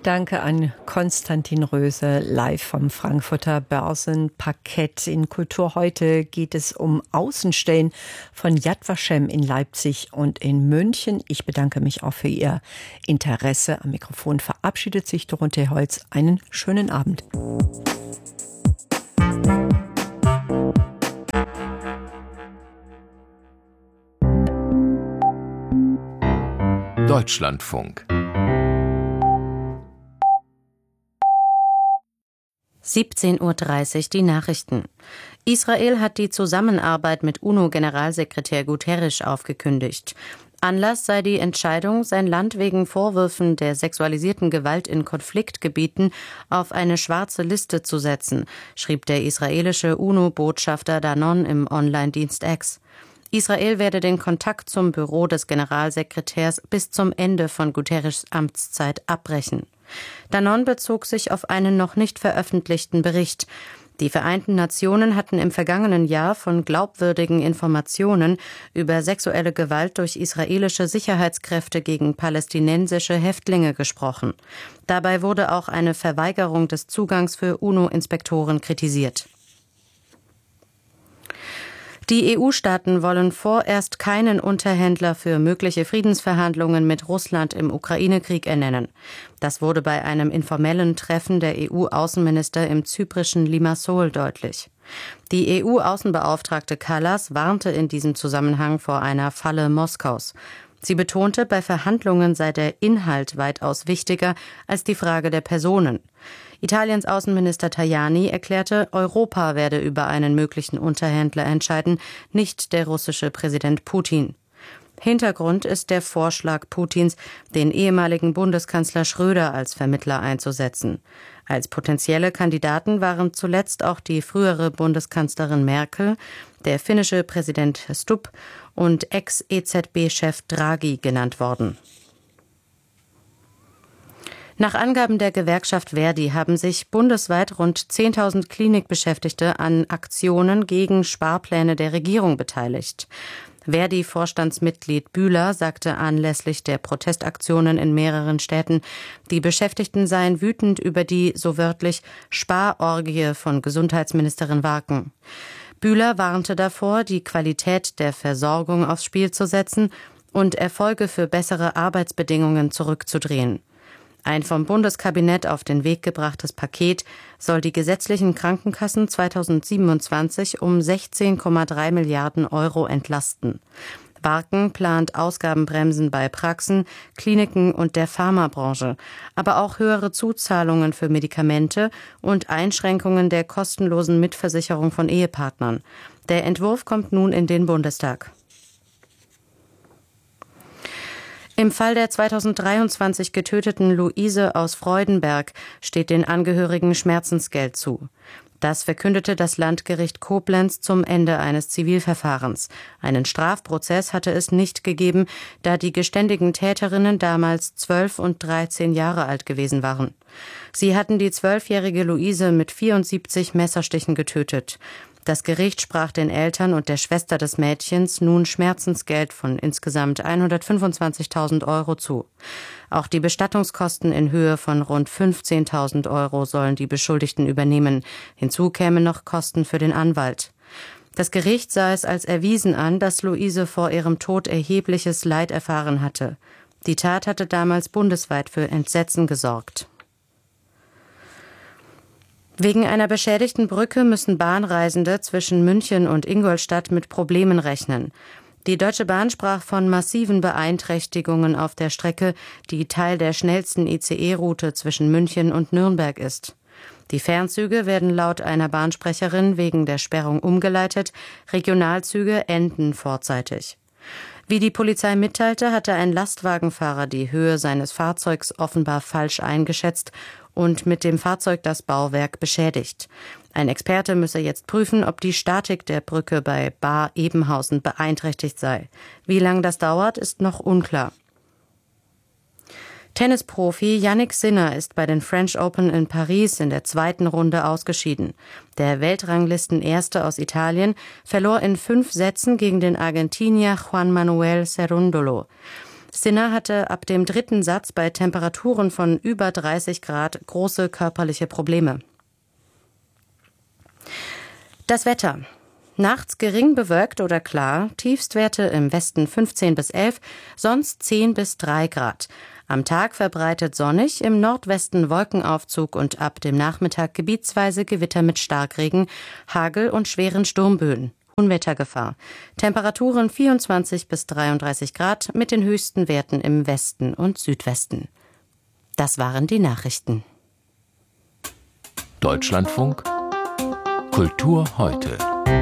Danke an Konstantin Röse, live vom Frankfurter Börsenparkett. In Kultur heute geht es um Außenstellen von Yad Vashem in Leipzig und in München. Ich bedanke mich auch für Ihr Interesse. Am Mikrofon verabschiedet sich Dorothee Holz. Einen schönen Abend. Deutschlandfunk. siebzehn Uhr dreißig die Nachrichten. Israel hat die Zusammenarbeit mit UNO-Generalsekretär Guterres aufgekündigt. Anlass sei die Entscheidung, sein Land wegen Vorwürfen der sexualisierten Gewalt in Konfliktgebieten auf eine schwarze Liste zu setzen, schrieb der israelische UNO-Botschafter Danon im Online-Dienst X. Israel werde den Kontakt zum Büro des Generalsekretärs bis zum Ende von Guterres' Amtszeit abbrechen. Danon bezog sich auf einen noch nicht veröffentlichten Bericht. Die Vereinten Nationen hatten im vergangenen Jahr von glaubwürdigen Informationen über sexuelle Gewalt durch israelische Sicherheitskräfte gegen palästinensische Häftlinge gesprochen. Dabei wurde auch eine Verweigerung des Zugangs für UNO-Inspektoren kritisiert. Die E U-Staaten wollen vorerst keinen Unterhändler für mögliche Friedensverhandlungen mit Russland im Ukraine-Krieg ernennen. Das wurde bei einem informellen Treffen der E U-Außenminister im zyprischen Limassol deutlich. Die E U-Außenbeauftragte Kallas warnte in diesem Zusammenhang vor einer Falle Moskaus. Sie betonte, bei Verhandlungen sei der Inhalt weitaus wichtiger als die Frage der Personen. Italiens Außenminister Tajani erklärte, Europa werde über einen möglichen Unterhändler entscheiden, nicht der russische Präsident Putin. Hintergrund ist der Vorschlag Putins, den ehemaligen Bundeskanzler Schröder als Vermittler einzusetzen. Als potenzielle Kandidaten waren zuletzt auch die frühere Bundeskanzlerin Merkel, der finnische Präsident Stubb und Ex-E Z B-Chef Draghi genannt worden. Nach Angaben der Gewerkschaft Verdi haben sich bundesweit rund zehntausend Klinikbeschäftigte an Aktionen gegen Sparpläne der Regierung beteiligt. Verdi-Vorstandsmitglied Bühler sagte anlässlich der Protestaktionen in mehreren Städten, die Beschäftigten seien wütend über die, so wörtlich, Sparorgie von Gesundheitsministerin Warken. Bühler warnte davor, die Qualität der Versorgung aufs Spiel zu setzen und Erfolge für bessere Arbeitsbedingungen zurückzudrehen. Ein vom Bundeskabinett auf den Weg gebrachtes Paket soll die gesetzlichen Krankenkassen zweitausendsiebenundzwanzig um sechzehn Komma drei Milliarden Euro entlasten. Warken plant Ausgabenbremsen bei Praxen, Kliniken und der Pharmabranche, aber auch höhere Zuzahlungen für Medikamente und Einschränkungen der kostenlosen Mitversicherung von Ehepartnern. Der Entwurf kommt nun in den Bundestag. Im Fall der zweitausenddreiundzwanzig getöteten Luise aus Freudenberg steht den Angehörigen Schmerzensgeld zu. Das verkündete das Landgericht Koblenz zum Ende eines Zivilverfahrens. Einen Strafprozess hatte es nicht gegeben, da die geständigen Täterinnen damals zwölf und dreizehn Jahre alt gewesen waren. Sie hatten die zwölfjährige Luise mit vierundsiebzig Messerstichen getötet. Das Gericht sprach den Eltern und der Schwester des Mädchens nun Schmerzensgeld von insgesamt hundertfünfundzwanzigtausend Euro zu. Auch die Bestattungskosten in Höhe von rund fünfzehntausend Euro sollen die Beschuldigten übernehmen. Hinzu kämen noch Kosten für den Anwalt. Das Gericht sah es als erwiesen an, dass Luise vor ihrem Tod erhebliches Leid erfahren hatte. Die Tat hatte damals bundesweit für Entsetzen gesorgt. Wegen einer beschädigten Brücke müssen Bahnreisende zwischen München und Ingolstadt mit Problemen rechnen. Die Deutsche Bahn sprach von massiven Beeinträchtigungen auf der Strecke, die Teil der schnellsten I C E-Route zwischen München und Nürnberg ist. Die Fernzüge werden laut einer Bahnsprecherin wegen der Sperrung umgeleitet, Regionalzüge enden vorzeitig. Wie die Polizei mitteilte, hatte ein Lastwagenfahrer die Höhe seines Fahrzeugs offenbar falsch eingeschätzt und mit dem Fahrzeug das Bauwerk beschädigt. Ein Experte müsse jetzt prüfen, ob die Statik der Brücke bei Baar-Ebenhausen beeinträchtigt sei. Wie lange das dauert, ist noch unklar. Tennisprofi Jannik Sinner ist bei den French Open in Paris in der zweiten Runde ausgeschieden. Der Weltranglistenerste aus Italien verlor in fünf Sätzen gegen den Argentinier Juan Manuel Cerúndolo. Sina hatte ab dem dritten Satz bei Temperaturen von über dreißig Grad große körperliche Probleme. Das Wetter. Nachts gering bewölkt oder klar, Tiefstwerte im Westen fünfzehn bis elf, sonst zehn bis drei Grad. Am Tag verbreitet sonnig, im Nordwesten Wolkenaufzug und ab dem Nachmittag gebietsweise Gewitter mit Starkregen, Hagel und schweren Sturmböen. Unwettergefahr. Temperaturen vierundzwanzig bis dreiunddreißig Grad mit den höchsten Werten im Westen und Südwesten. Das waren die Nachrichten. Deutschlandfunk Kultur heute.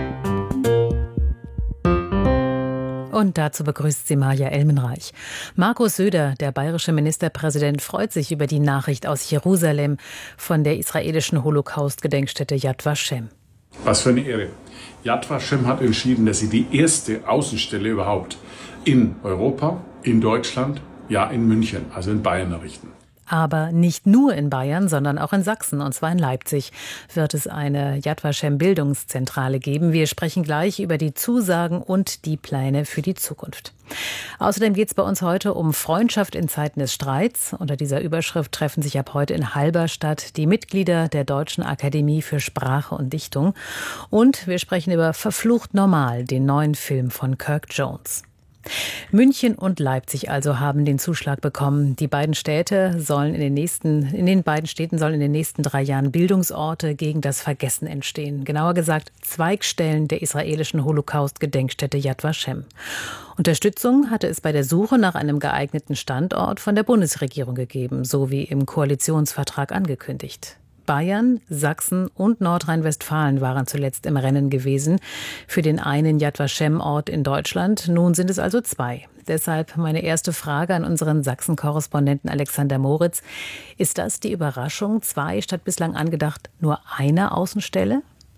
Und dazu begrüßt sie Maja Elmenreich. Markus Söder, der bayerische Ministerpräsident, freut sich über die Nachricht aus Jerusalem von der israelischen Holocaust-Gedenkstätte Yad Vashem. Was für eine Ehre. Yad Vashem hat entschieden, dass sie die erste Außenstelle überhaupt in Europa, in Deutschland, ja in München, also in Bayern errichten. Aber nicht nur in Bayern, sondern auch in Sachsen, und zwar in Leipzig, wird es eine Yad Vashem Bildungszentrale geben. Wir sprechen gleich über die Zusagen und die Pläne für die Zukunft. Außerdem geht es bei uns heute um Freundschaft in Zeiten des Streits. Unter dieser Überschrift treffen sich ab heute in Halberstadt die Mitglieder der Deutschen Akademie für Sprache und Dichtung. Und wir sprechen über Verflucht Normal, den neuen Film von Kirk Jones. München und Leipzig also haben den Zuschlag bekommen. Die beiden Städte sollen in den nächsten, in den beiden Städten sollen in den nächsten drei Jahren Bildungsorte gegen das Vergessen entstehen. Genauer gesagt Zweigstellen der israelischen Holocaust-Gedenkstätte Yad Vashem. Unterstützung hatte es bei der Suche nach einem geeigneten Standort von der Bundesregierung gegeben, so wie im Koalitionsvertrag angekündigt. Bayern, Sachsen und Nordrhein-Westfalen waren zuletzt im Rennen gewesen für den einen Yad Vashem-Ort in Deutschland. Nun sind es also zwei. Deshalb meine erste Frage an unseren Sachsen-Korrespondenten Alexander Moritz. Ist das die Überraschung, zwei statt bislang angedacht nur eine Außenstelle?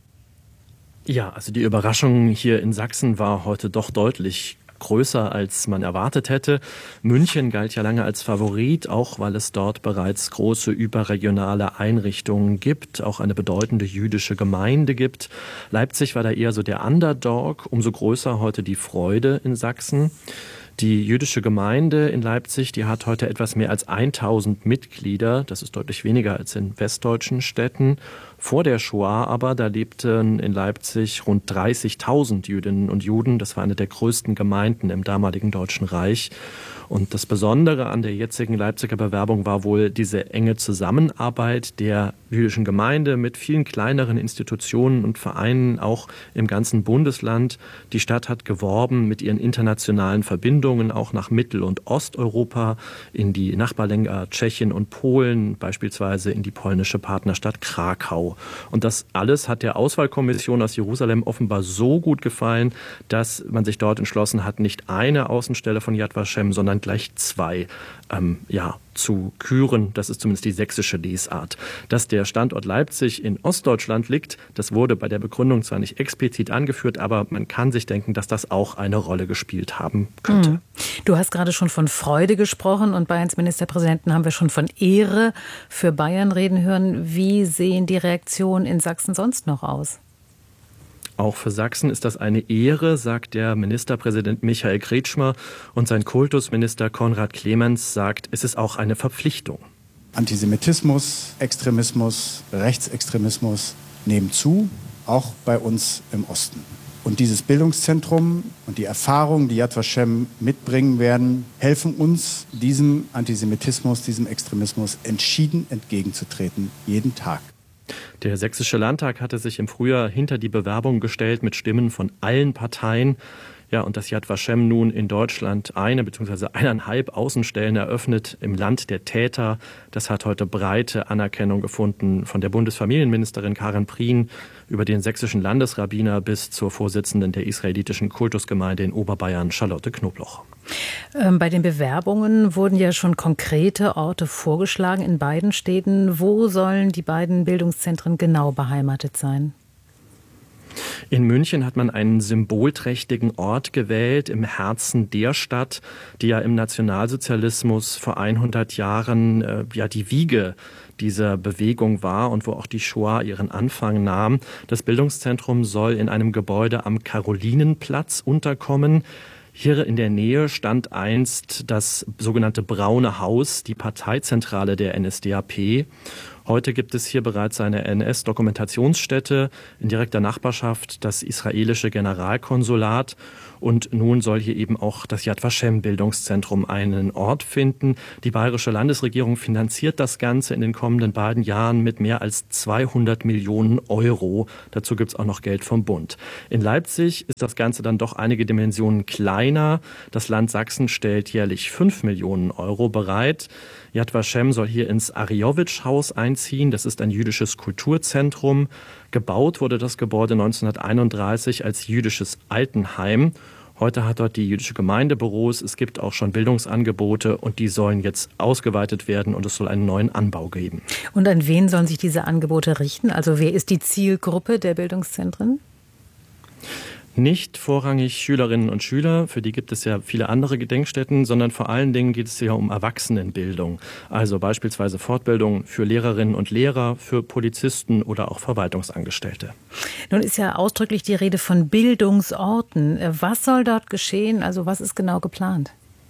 Ja, also die Überraschung hier in Sachsen war heute doch deutlich größer, als man erwartet hätte. München galt ja lange als Favorit, auch weil es dort bereits große überregionale Einrichtungen gibt, auch eine bedeutende jüdische Gemeinde gibt. Leipzig war da eher so der Underdog, umso größer heute die Freude in Sachsen. Die jüdische Gemeinde in Leipzig, die hat heute etwas mehr als tausend Mitglieder. Das ist deutlich weniger als in westdeutschen Städten. Vor der Shoah aber, da lebten in Leipzig rund dreißigtausend Jüdinnen und Juden. Das war eine der größten Gemeinden im damaligen Deutschen Reich. Und das Besondere an der jetzigen Leipziger Bewerbung war wohl diese enge Zusammenarbeit der jüdischen Gemeinde mit vielen kleineren Institutionen und Vereinen, auch im ganzen Bundesland. Die Stadt hat geworben mit ihren internationalen Verbindungen auch nach Mittel- und Osteuropa, in die Nachbarländer Tschechien und Polen, beispielsweise in die polnische Partnerstadt Krakau. Und das alles hat der Auswahlkommission aus Jerusalem offenbar so gut gefallen, dass man sich dort entschlossen hat, nicht eine Außenstelle von Yad Vashem, sondern gleich zwei ähm, ja, zu küren. Das ist zumindest die sächsische Lesart. Dass der Standort Leipzig in Ostdeutschland liegt, das wurde bei der Begründung zwar nicht explizit angeführt, aber man kann sich denken, dass das auch eine Rolle gespielt haben könnte. Mhm. Du hast gerade schon von Freude gesprochen und Bayerns Ministerpräsidenten haben wir schon von Ehre für Bayern reden hören. Wie sehen die Reaktionen in Sachsen sonst noch aus? Auch für Sachsen ist das eine Ehre, sagt der Ministerpräsident Michael Kretschmer, und sein Kultusminister Konrad Clemens sagt, es ist auch eine Verpflichtung. Antisemitismus, Extremismus, Rechtsextremismus nehmen zu, auch bei uns im Osten. Und dieses Bildungszentrum und die Erfahrungen, die Yad Vashem mitbringen werden, helfen uns, diesem Antisemitismus, diesem Extremismus entschieden entgegenzutreten, jeden Tag. Der Sächsische Landtag hatte sich im Frühjahr hinter die Bewerbung gestellt mit Stimmen von allen Parteien. Ja, und dass Yad Vashem nun in Deutschland eine bzw. eineinhalb Außenstellen eröffnet im Land der Täter, das hat heute breite Anerkennung gefunden, von der Bundesfamilienministerin Karin Prien über den sächsischen Landesrabbiner bis zur Vorsitzenden der israelitischen Kultusgemeinde in Oberbayern, Charlotte Knobloch. Bei den Bewerbungen wurden ja schon konkrete Orte vorgeschlagen in beiden Städten. Wo sollen die beiden Bildungszentren genau beheimatet sein? In München hat man einen symbolträchtigen Ort gewählt im Herzen der Stadt, die ja im Nationalsozialismus vor hundert Jahren äh, ja die Wiege dieser Bewegung war und wo auch die Shoah ihren Anfang nahm. Das Bildungszentrum soll in einem Gebäude am Karolinenplatz unterkommen. Hier in der Nähe stand einst das sogenannte Braune Haus, die Parteizentrale der N S D A P. Heute gibt es hier bereits eine N S-Dokumentationsstätte, in direkter Nachbarschaft das israelische Generalkonsulat und nun soll hier eben auch das Yad Vashem-Bildungszentrum einen Ort finden. Die bayerische Landesregierung finanziert das Ganze in den kommenden beiden Jahren mit mehr als zweihundert Millionen Euro. Dazu gibt es auch noch Geld vom Bund. In Leipzig ist das Ganze dann doch einige Dimensionen kleiner. Das Land Sachsen stellt jährlich fünf Millionen Euro bereit. Yad Vashem soll hier ins Ariyowitsch-Haus einziehen. Das ist ein jüdisches Kulturzentrum. Gebaut wurde das Gebäude neunzehnhunderteinunddreißig als jüdisches Altenheim. Heute hat dort die jüdische Gemeinde Büros. Es gibt auch schon Bildungsangebote und die sollen jetzt ausgeweitet werden und es soll einen neuen Anbau geben. Und an wen sollen sich diese Angebote richten? Also wer ist die Zielgruppe der Bildungszentren? Nicht vorrangig Schülerinnen und Schüler, für die gibt es ja viele andere Gedenkstätten, sondern vor allen Dingen geht es hier um Erwachsenenbildung. Also beispielsweise Fortbildung für Lehrerinnen und Lehrer, für Polizisten oder auch Verwaltungsangestellte. Nun ist ja ausdrücklich die Rede von Bildungsorten. Was soll dort geschehen? Also was ist genau geplant?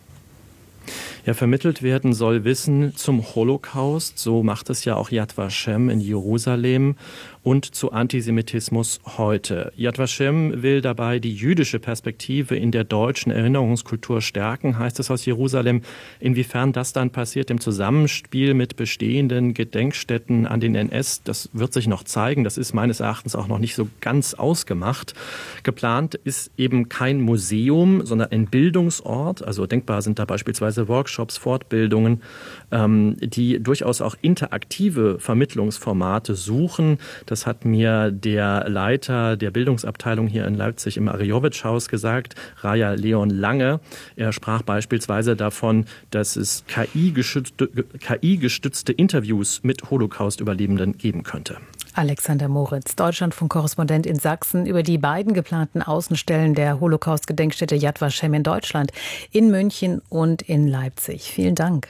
Ja, vermittelt werden soll Wissen zum Holocaust, so macht es ja auch Yad Vashem in Jerusalem, und zu Antisemitismus heute. Yad Vashem will dabei die jüdische Perspektive in der deutschen Erinnerungskultur stärken, heißt es aus Jerusalem. Inwiefern das dann passiert im Zusammenspiel mit bestehenden Gedenkstätten an den N S, das wird sich noch zeigen. Das ist meines Erachtens auch noch nicht so ganz ausgemacht. Geplant ist eben kein Museum, sondern ein Bildungsort. Also denkbar sind da beispielsweise Workshops, Fortbildungen, ähm, die durchaus auch interaktive Vermittlungsformate suchen. Das hat mir der Leiter der Bildungsabteilung hier in Leipzig im Ariyowitsch-Haus gesagt, Raja Leon Lange. Er sprach beispielsweise davon, dass es K I-gestützte, K I-gestützte Interviews mit Holocaust-Überlebenden geben könnte. Alexander Moritz, Deutschlandfunk-Korrespondent in Sachsen, über die beiden geplanten Außenstellen der Holocaust-Gedenkstätte Yad Vashem in Deutschland, in München und in Leipzig. Vielen Dank.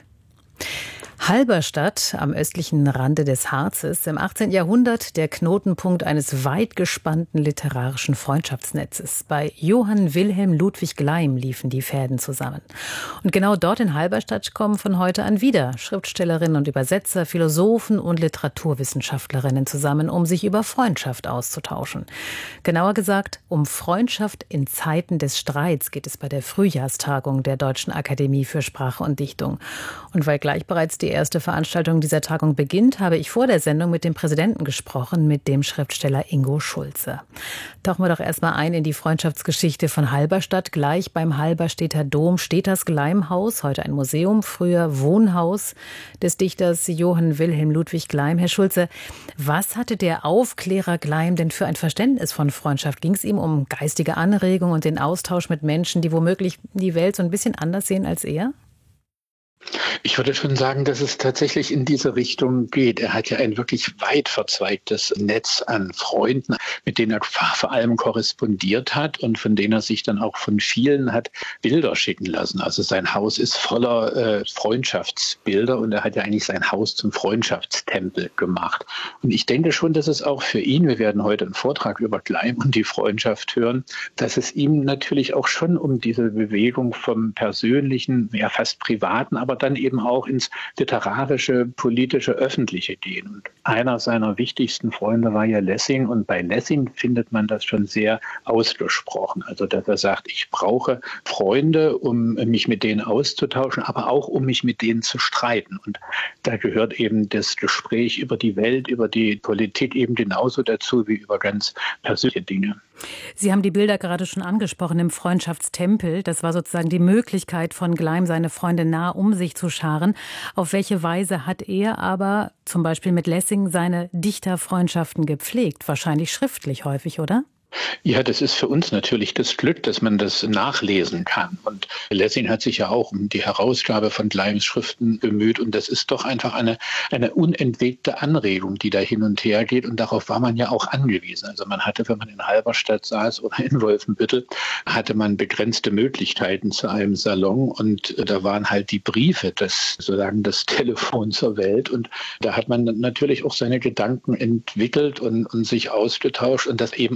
Halberstadt am östlichen Rande des Harzes, im achtzehnten Jahrhundert der Knotenpunkt eines weit gespannten literarischen Freundschaftsnetzes. Bei Johann Wilhelm Ludwig Gleim liefen die Fäden zusammen. Und genau dort in Halberstadt kommen von heute an wieder Schriftstellerinnen und Übersetzer, Philosophen und Literaturwissenschaftlerinnen zusammen, um sich über Freundschaft auszutauschen. Genauer gesagt, um Freundschaft in Zeiten des Streits geht es bei der Frühjahrstagung der Deutschen Akademie für Sprache und Dichtung. Und weil gleich bereits die erste Veranstaltung dieser Tagung beginnt, habe ich vor der Sendung mit dem Präsidenten gesprochen, mit dem Schriftsteller Ingo Schulze. Tauchen wir doch erstmal ein in die Freundschaftsgeschichte von Halberstadt. Gleich beim Halberstädter Dom steht das Gleimhaus, heute ein Museum, früher Wohnhaus des Dichters Johann Wilhelm Ludwig Gleim. Herr Schulze, was hatte der Aufklärer Gleim denn für ein Verständnis von Freundschaft? Ging es ihm um geistige Anregung und den Austausch mit Menschen, die womöglich die Welt so ein bisschen anders sehen als er? Ich würde schon sagen, dass es tatsächlich in diese Richtung geht. Er hat ja ein wirklich weit verzweigtes Netz an Freunden, mit denen er vor allem korrespondiert hat und von denen er sich dann auch von vielen hat Bilder schicken lassen. Also sein Haus ist voller äh, Freundschaftsbilder und er hat ja eigentlich sein Haus zum Freundschaftstempel gemacht. Und ich denke schon, dass es auch für ihn, wir werden heute einen Vortrag über Gleim und die Freundschaft hören, dass es ihm natürlich auch schon um diese Bewegung vom Persönlichen, ja fast Privaten, aber dann eben auch ins literarische, politische, öffentliche gehen. Und einer seiner wichtigsten Freunde war ja Lessing und bei Lessing findet man das schon sehr ausgesprochen. Also dass er sagt, ich brauche Freunde, um mich mit denen auszutauschen, aber auch um mich mit denen zu streiten. Und da gehört eben das Gespräch über die Welt, über die Politik eben genauso dazu wie über ganz persönliche Dinge. Sie haben die Bilder gerade schon angesprochen im Freundschaftstempel. Das war sozusagen die Möglichkeit von Gleim, seine Freunde nah um sich zu scharen. Auf welche Weise hat er aber zum Beispiel mit Lessing seine Dichterfreundschaften gepflegt? Wahrscheinlich schriftlich häufig, oder? Ja, das ist für uns natürlich das Glück, dass man das nachlesen kann. Und Lessing hat sich ja auch um die Herausgabe von Gleims Schriften bemüht. Und das ist doch einfach eine, eine unentwegte Anregung, die da hin und her geht. Und darauf war man ja auch angewiesen. Also man hatte, wenn man in Halberstadt saß oder in Wolfenbüttel, hatte man begrenzte Möglichkeiten zu einem Salon. Und da waren halt die Briefe, das sozusagen das Telefon zur Welt. Und da hat man natürlich auch seine Gedanken entwickelt und, und sich ausgetauscht und das eben auch sehr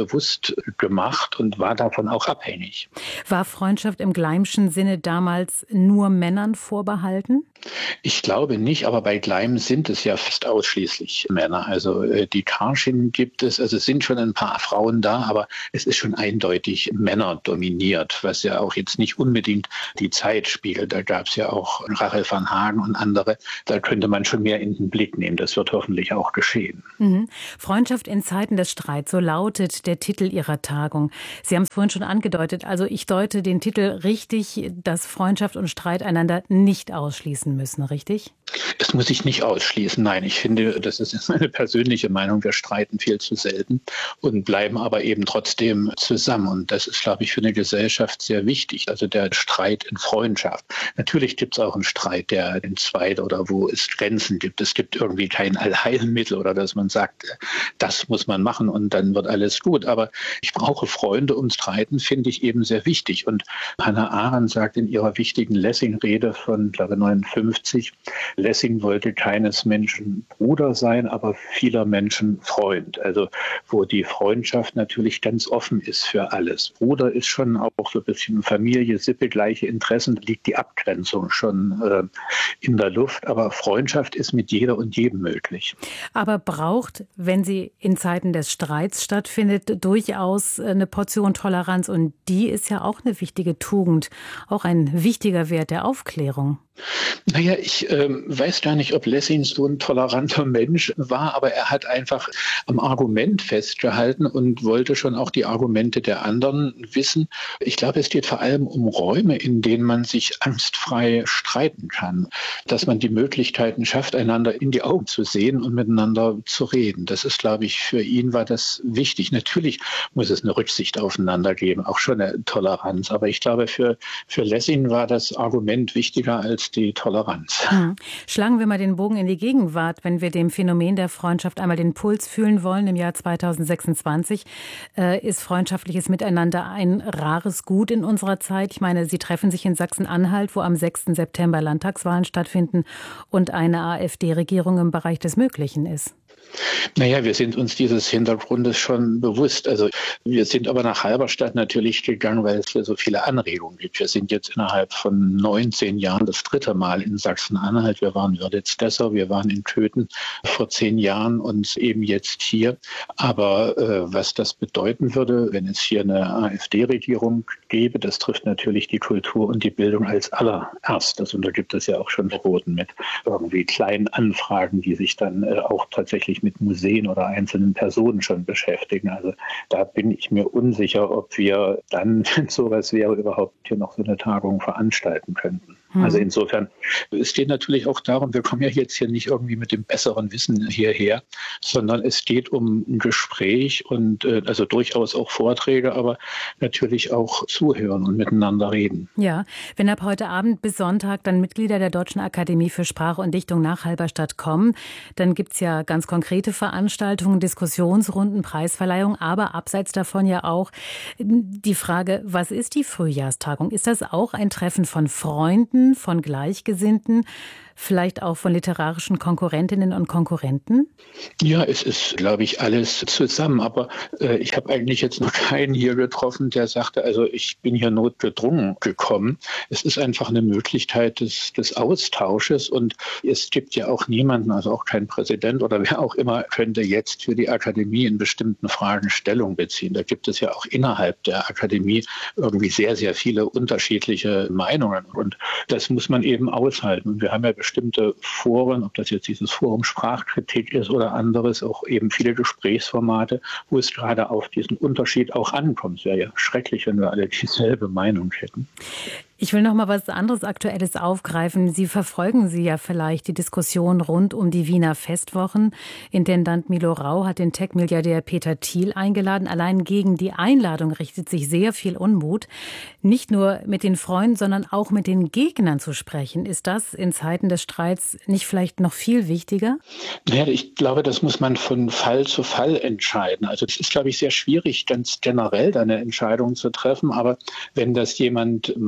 bewusst gemacht und war davon auch abhängig. War Freundschaft im Gleimschen Sinne damals nur Männern vorbehalten? Ich glaube nicht, aber bei Gleim sind es ja fast ausschließlich Männer. Also die Karschin gibt es, also es sind schon ein paar Frauen da, aber es ist schon eindeutig männerdominiert, was ja auch jetzt nicht unbedingt die Zeit spiegelt. Da gab es ja auch Rachel van Hagen und andere. Da könnte man schon mehr in den Blick nehmen. Das wird hoffentlich auch geschehen. Mhm. Freundschaft in Zeiten des Streits, so lautet der Titel Ihrer Tagung. Sie haben es vorhin schon angedeutet, also ich deute den Titel richtig, dass Freundschaft und Streit einander nicht ausschließen müssen, richtig? Es muss sich nicht ausschließen. Nein, ich finde, das ist meine persönliche Meinung. Wir streiten viel zu selten und bleiben aber eben trotzdem zusammen. Und das ist, glaube ich, für eine Gesellschaft sehr wichtig. Also der Streit in Freundschaft. Natürlich gibt es auch einen Streit, der in Zweit oder wo es Grenzen gibt. Es gibt irgendwie kein Allheilmittel oder dass man sagt, das muss man machen und dann wird alles gut. Aber ich brauche Freunde und Streiten finde ich eben sehr wichtig. Und Hannah Arendt sagt in ihrer wichtigen Lessing-Rede von, glaube ich, neunundfünfzig, Lessing wollte keines Menschen Bruder sein, aber vieler Menschen Freund. Also wo die Freundschaft natürlich ganz offen ist für alles. Bruder ist schon auch so ein bisschen Familie, Sippe, gleiche Interessen, da liegt die Abgrenzung schon äh, in der Luft. Aber Freundschaft ist mit jeder und jedem möglich. Aber braucht, wenn sie in Zeiten des Streits stattfindet, durchaus eine Portion Toleranz. Und die ist ja auch eine wichtige Tugend, auch ein wichtiger Wert der Aufklärung. Naja, ich ähm, weiß gar nicht, ob Lessing so ein toleranter Mensch war, aber er hat einfach am Argument festgehalten und wollte schon auch die Argumente der anderen wissen. Ich glaube, es geht vor allem um Räume, in denen man sich angstfrei streiten kann, dass man die Möglichkeiten schafft, einander in die Augen zu sehen und miteinander zu reden. Das ist, glaube ich, für ihn war das wichtig. Natürlich muss es eine Rücksicht aufeinander geben, auch schon eine Toleranz. Aber ich glaube, für, für Lessing war das Argument wichtiger als die Toleranz. Hm. Schlagen wir mal den Bogen in die Gegenwart, wenn wir dem Phänomen der Freundschaft einmal den Puls fühlen wollen. Im Jahr zweitausendsechsundzwanzig äh, ist freundschaftliches Miteinander ein rares Gut in unserer Zeit. Ich meine, Sie treffen sich in Sachsen-Anhalt, wo am sechsten September Landtagswahlen stattfinden und eine AfD-Regierung im Bereich des Möglichen ist. Naja, wir sind uns dieses Hintergrundes schon bewusst. Also wir sind aber nach Halberstadt natürlich gegangen, weil es hier so viele Anregungen gibt. Wir sind jetzt innerhalb von neunzehn Jahren das dritte Mal in Sachsen-Anhalt. Wir waren in Wörditz-Dessau, wir waren in Köthen vor zehn Jahren und eben jetzt hier. Aber äh, was das bedeuten würde, wenn es hier eine AfD-Regierung gäbe, das trifft natürlich die Kultur und die Bildung als allererstes. Und da gibt es ja auch schon Verboten mit irgendwie kleinen Anfragen, die sich dann äh, auch tatsächlich mit Museen oder einzelnen Personen schon beschäftigen. Also da bin ich mir unsicher, ob wir dann, wenn sowas wäre, überhaupt hier noch so eine Tagung veranstalten könnten. Hm. Also insofern, es geht natürlich auch darum, wir kommen ja jetzt hier nicht irgendwie mit dem besseren Wissen hierher, sondern es geht um ein Gespräch und äh, also durchaus auch Vorträge, aber natürlich auch zuhören und miteinander reden. Ja, wenn ab heute Abend bis Sonntag dann Mitglieder der Deutschen Akademie für Sprache und Dichtung nach Halberstadt kommen, dann gibt es ja ganz konkrete Veranstaltungen, Diskussionsrunden, Preisverleihung, aber abseits davon ja auch die Frage, was ist die Frühjahrstagung? Ist das auch ein Treffen von Freunden, von Gleichgesinnten, vielleicht auch von literarischen Konkurrentinnen und Konkurrenten? Ja, es ist, glaube ich, alles zusammen. Aber äh, ich habe eigentlich jetzt noch keinen hier getroffen, der sagte, also ich bin hier notgedrungen gekommen. Es ist einfach eine Möglichkeit des, des Austausches. Und es gibt ja auch niemanden, also auch kein Präsident oder wer auch immer, könnte jetzt für die Akademie in bestimmten Fragen Stellung beziehen. Da gibt es ja auch innerhalb der Akademie irgendwie sehr, sehr viele unterschiedliche Meinungen. Und das muss man eben aushalten. Und wir haben ja bestimmte Foren, ob das jetzt dieses Forum Sprachkritik ist oder anderes, auch eben viele Gesprächsformate, wo es gerade auf diesen Unterschied auch ankommt. Es wäre ja schrecklich, wenn wir alle dieselbe Meinung hätten. Ich will noch mal was anderes Aktuelles aufgreifen. Sie verfolgen Sie ja vielleicht die Diskussion rund um die Wiener Festwochen. Intendant Milo Rau hat den Tech-Milliardär Peter Thiel eingeladen. Allein gegen die Einladung richtet sich sehr viel Unmut. Nicht nur mit den Freunden, sondern auch mit den Gegnern zu sprechen. Ist das in Zeiten des Streits nicht vielleicht noch viel wichtiger? Naja, ich glaube, das muss man von Fall zu Fall entscheiden. Also es ist, glaube ich, sehr schwierig, ganz generell eine Entscheidung zu treffen. Aber wenn das jemand macht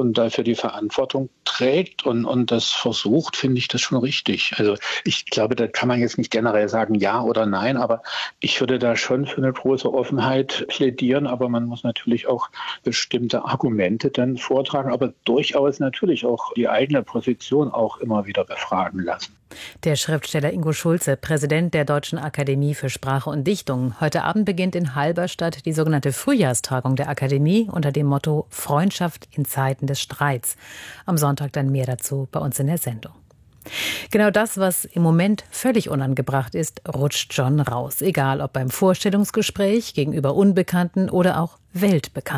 und dafür die Verantwortung trägt und, und das versucht, finde ich das schon richtig. Also ich glaube, da kann man jetzt nicht generell sagen ja oder nein, aber ich würde da schon für eine große Offenheit plädieren, aber man muss natürlich auch bestimmte Argumente dann vortragen, aber durchaus natürlich auch die eigene Position auch immer wieder befragen lassen. Der Schriftsteller Ingo Schulze, Präsident der Deutschen Akademie für Sprache und Dichtung. Heute Abend beginnt in Halberstadt die sogenannte Frühjahrstagung der Akademie unter dem Motto Freundschaft in Zeiten des Streits. Am Sonntag dann mehr dazu bei uns in der Sendung. Genau das, was im Moment völlig unangebracht ist, rutscht schon raus. Egal ob beim Vorstellungsgespräch gegenüber Unbekannten oder auch Weltbekannten.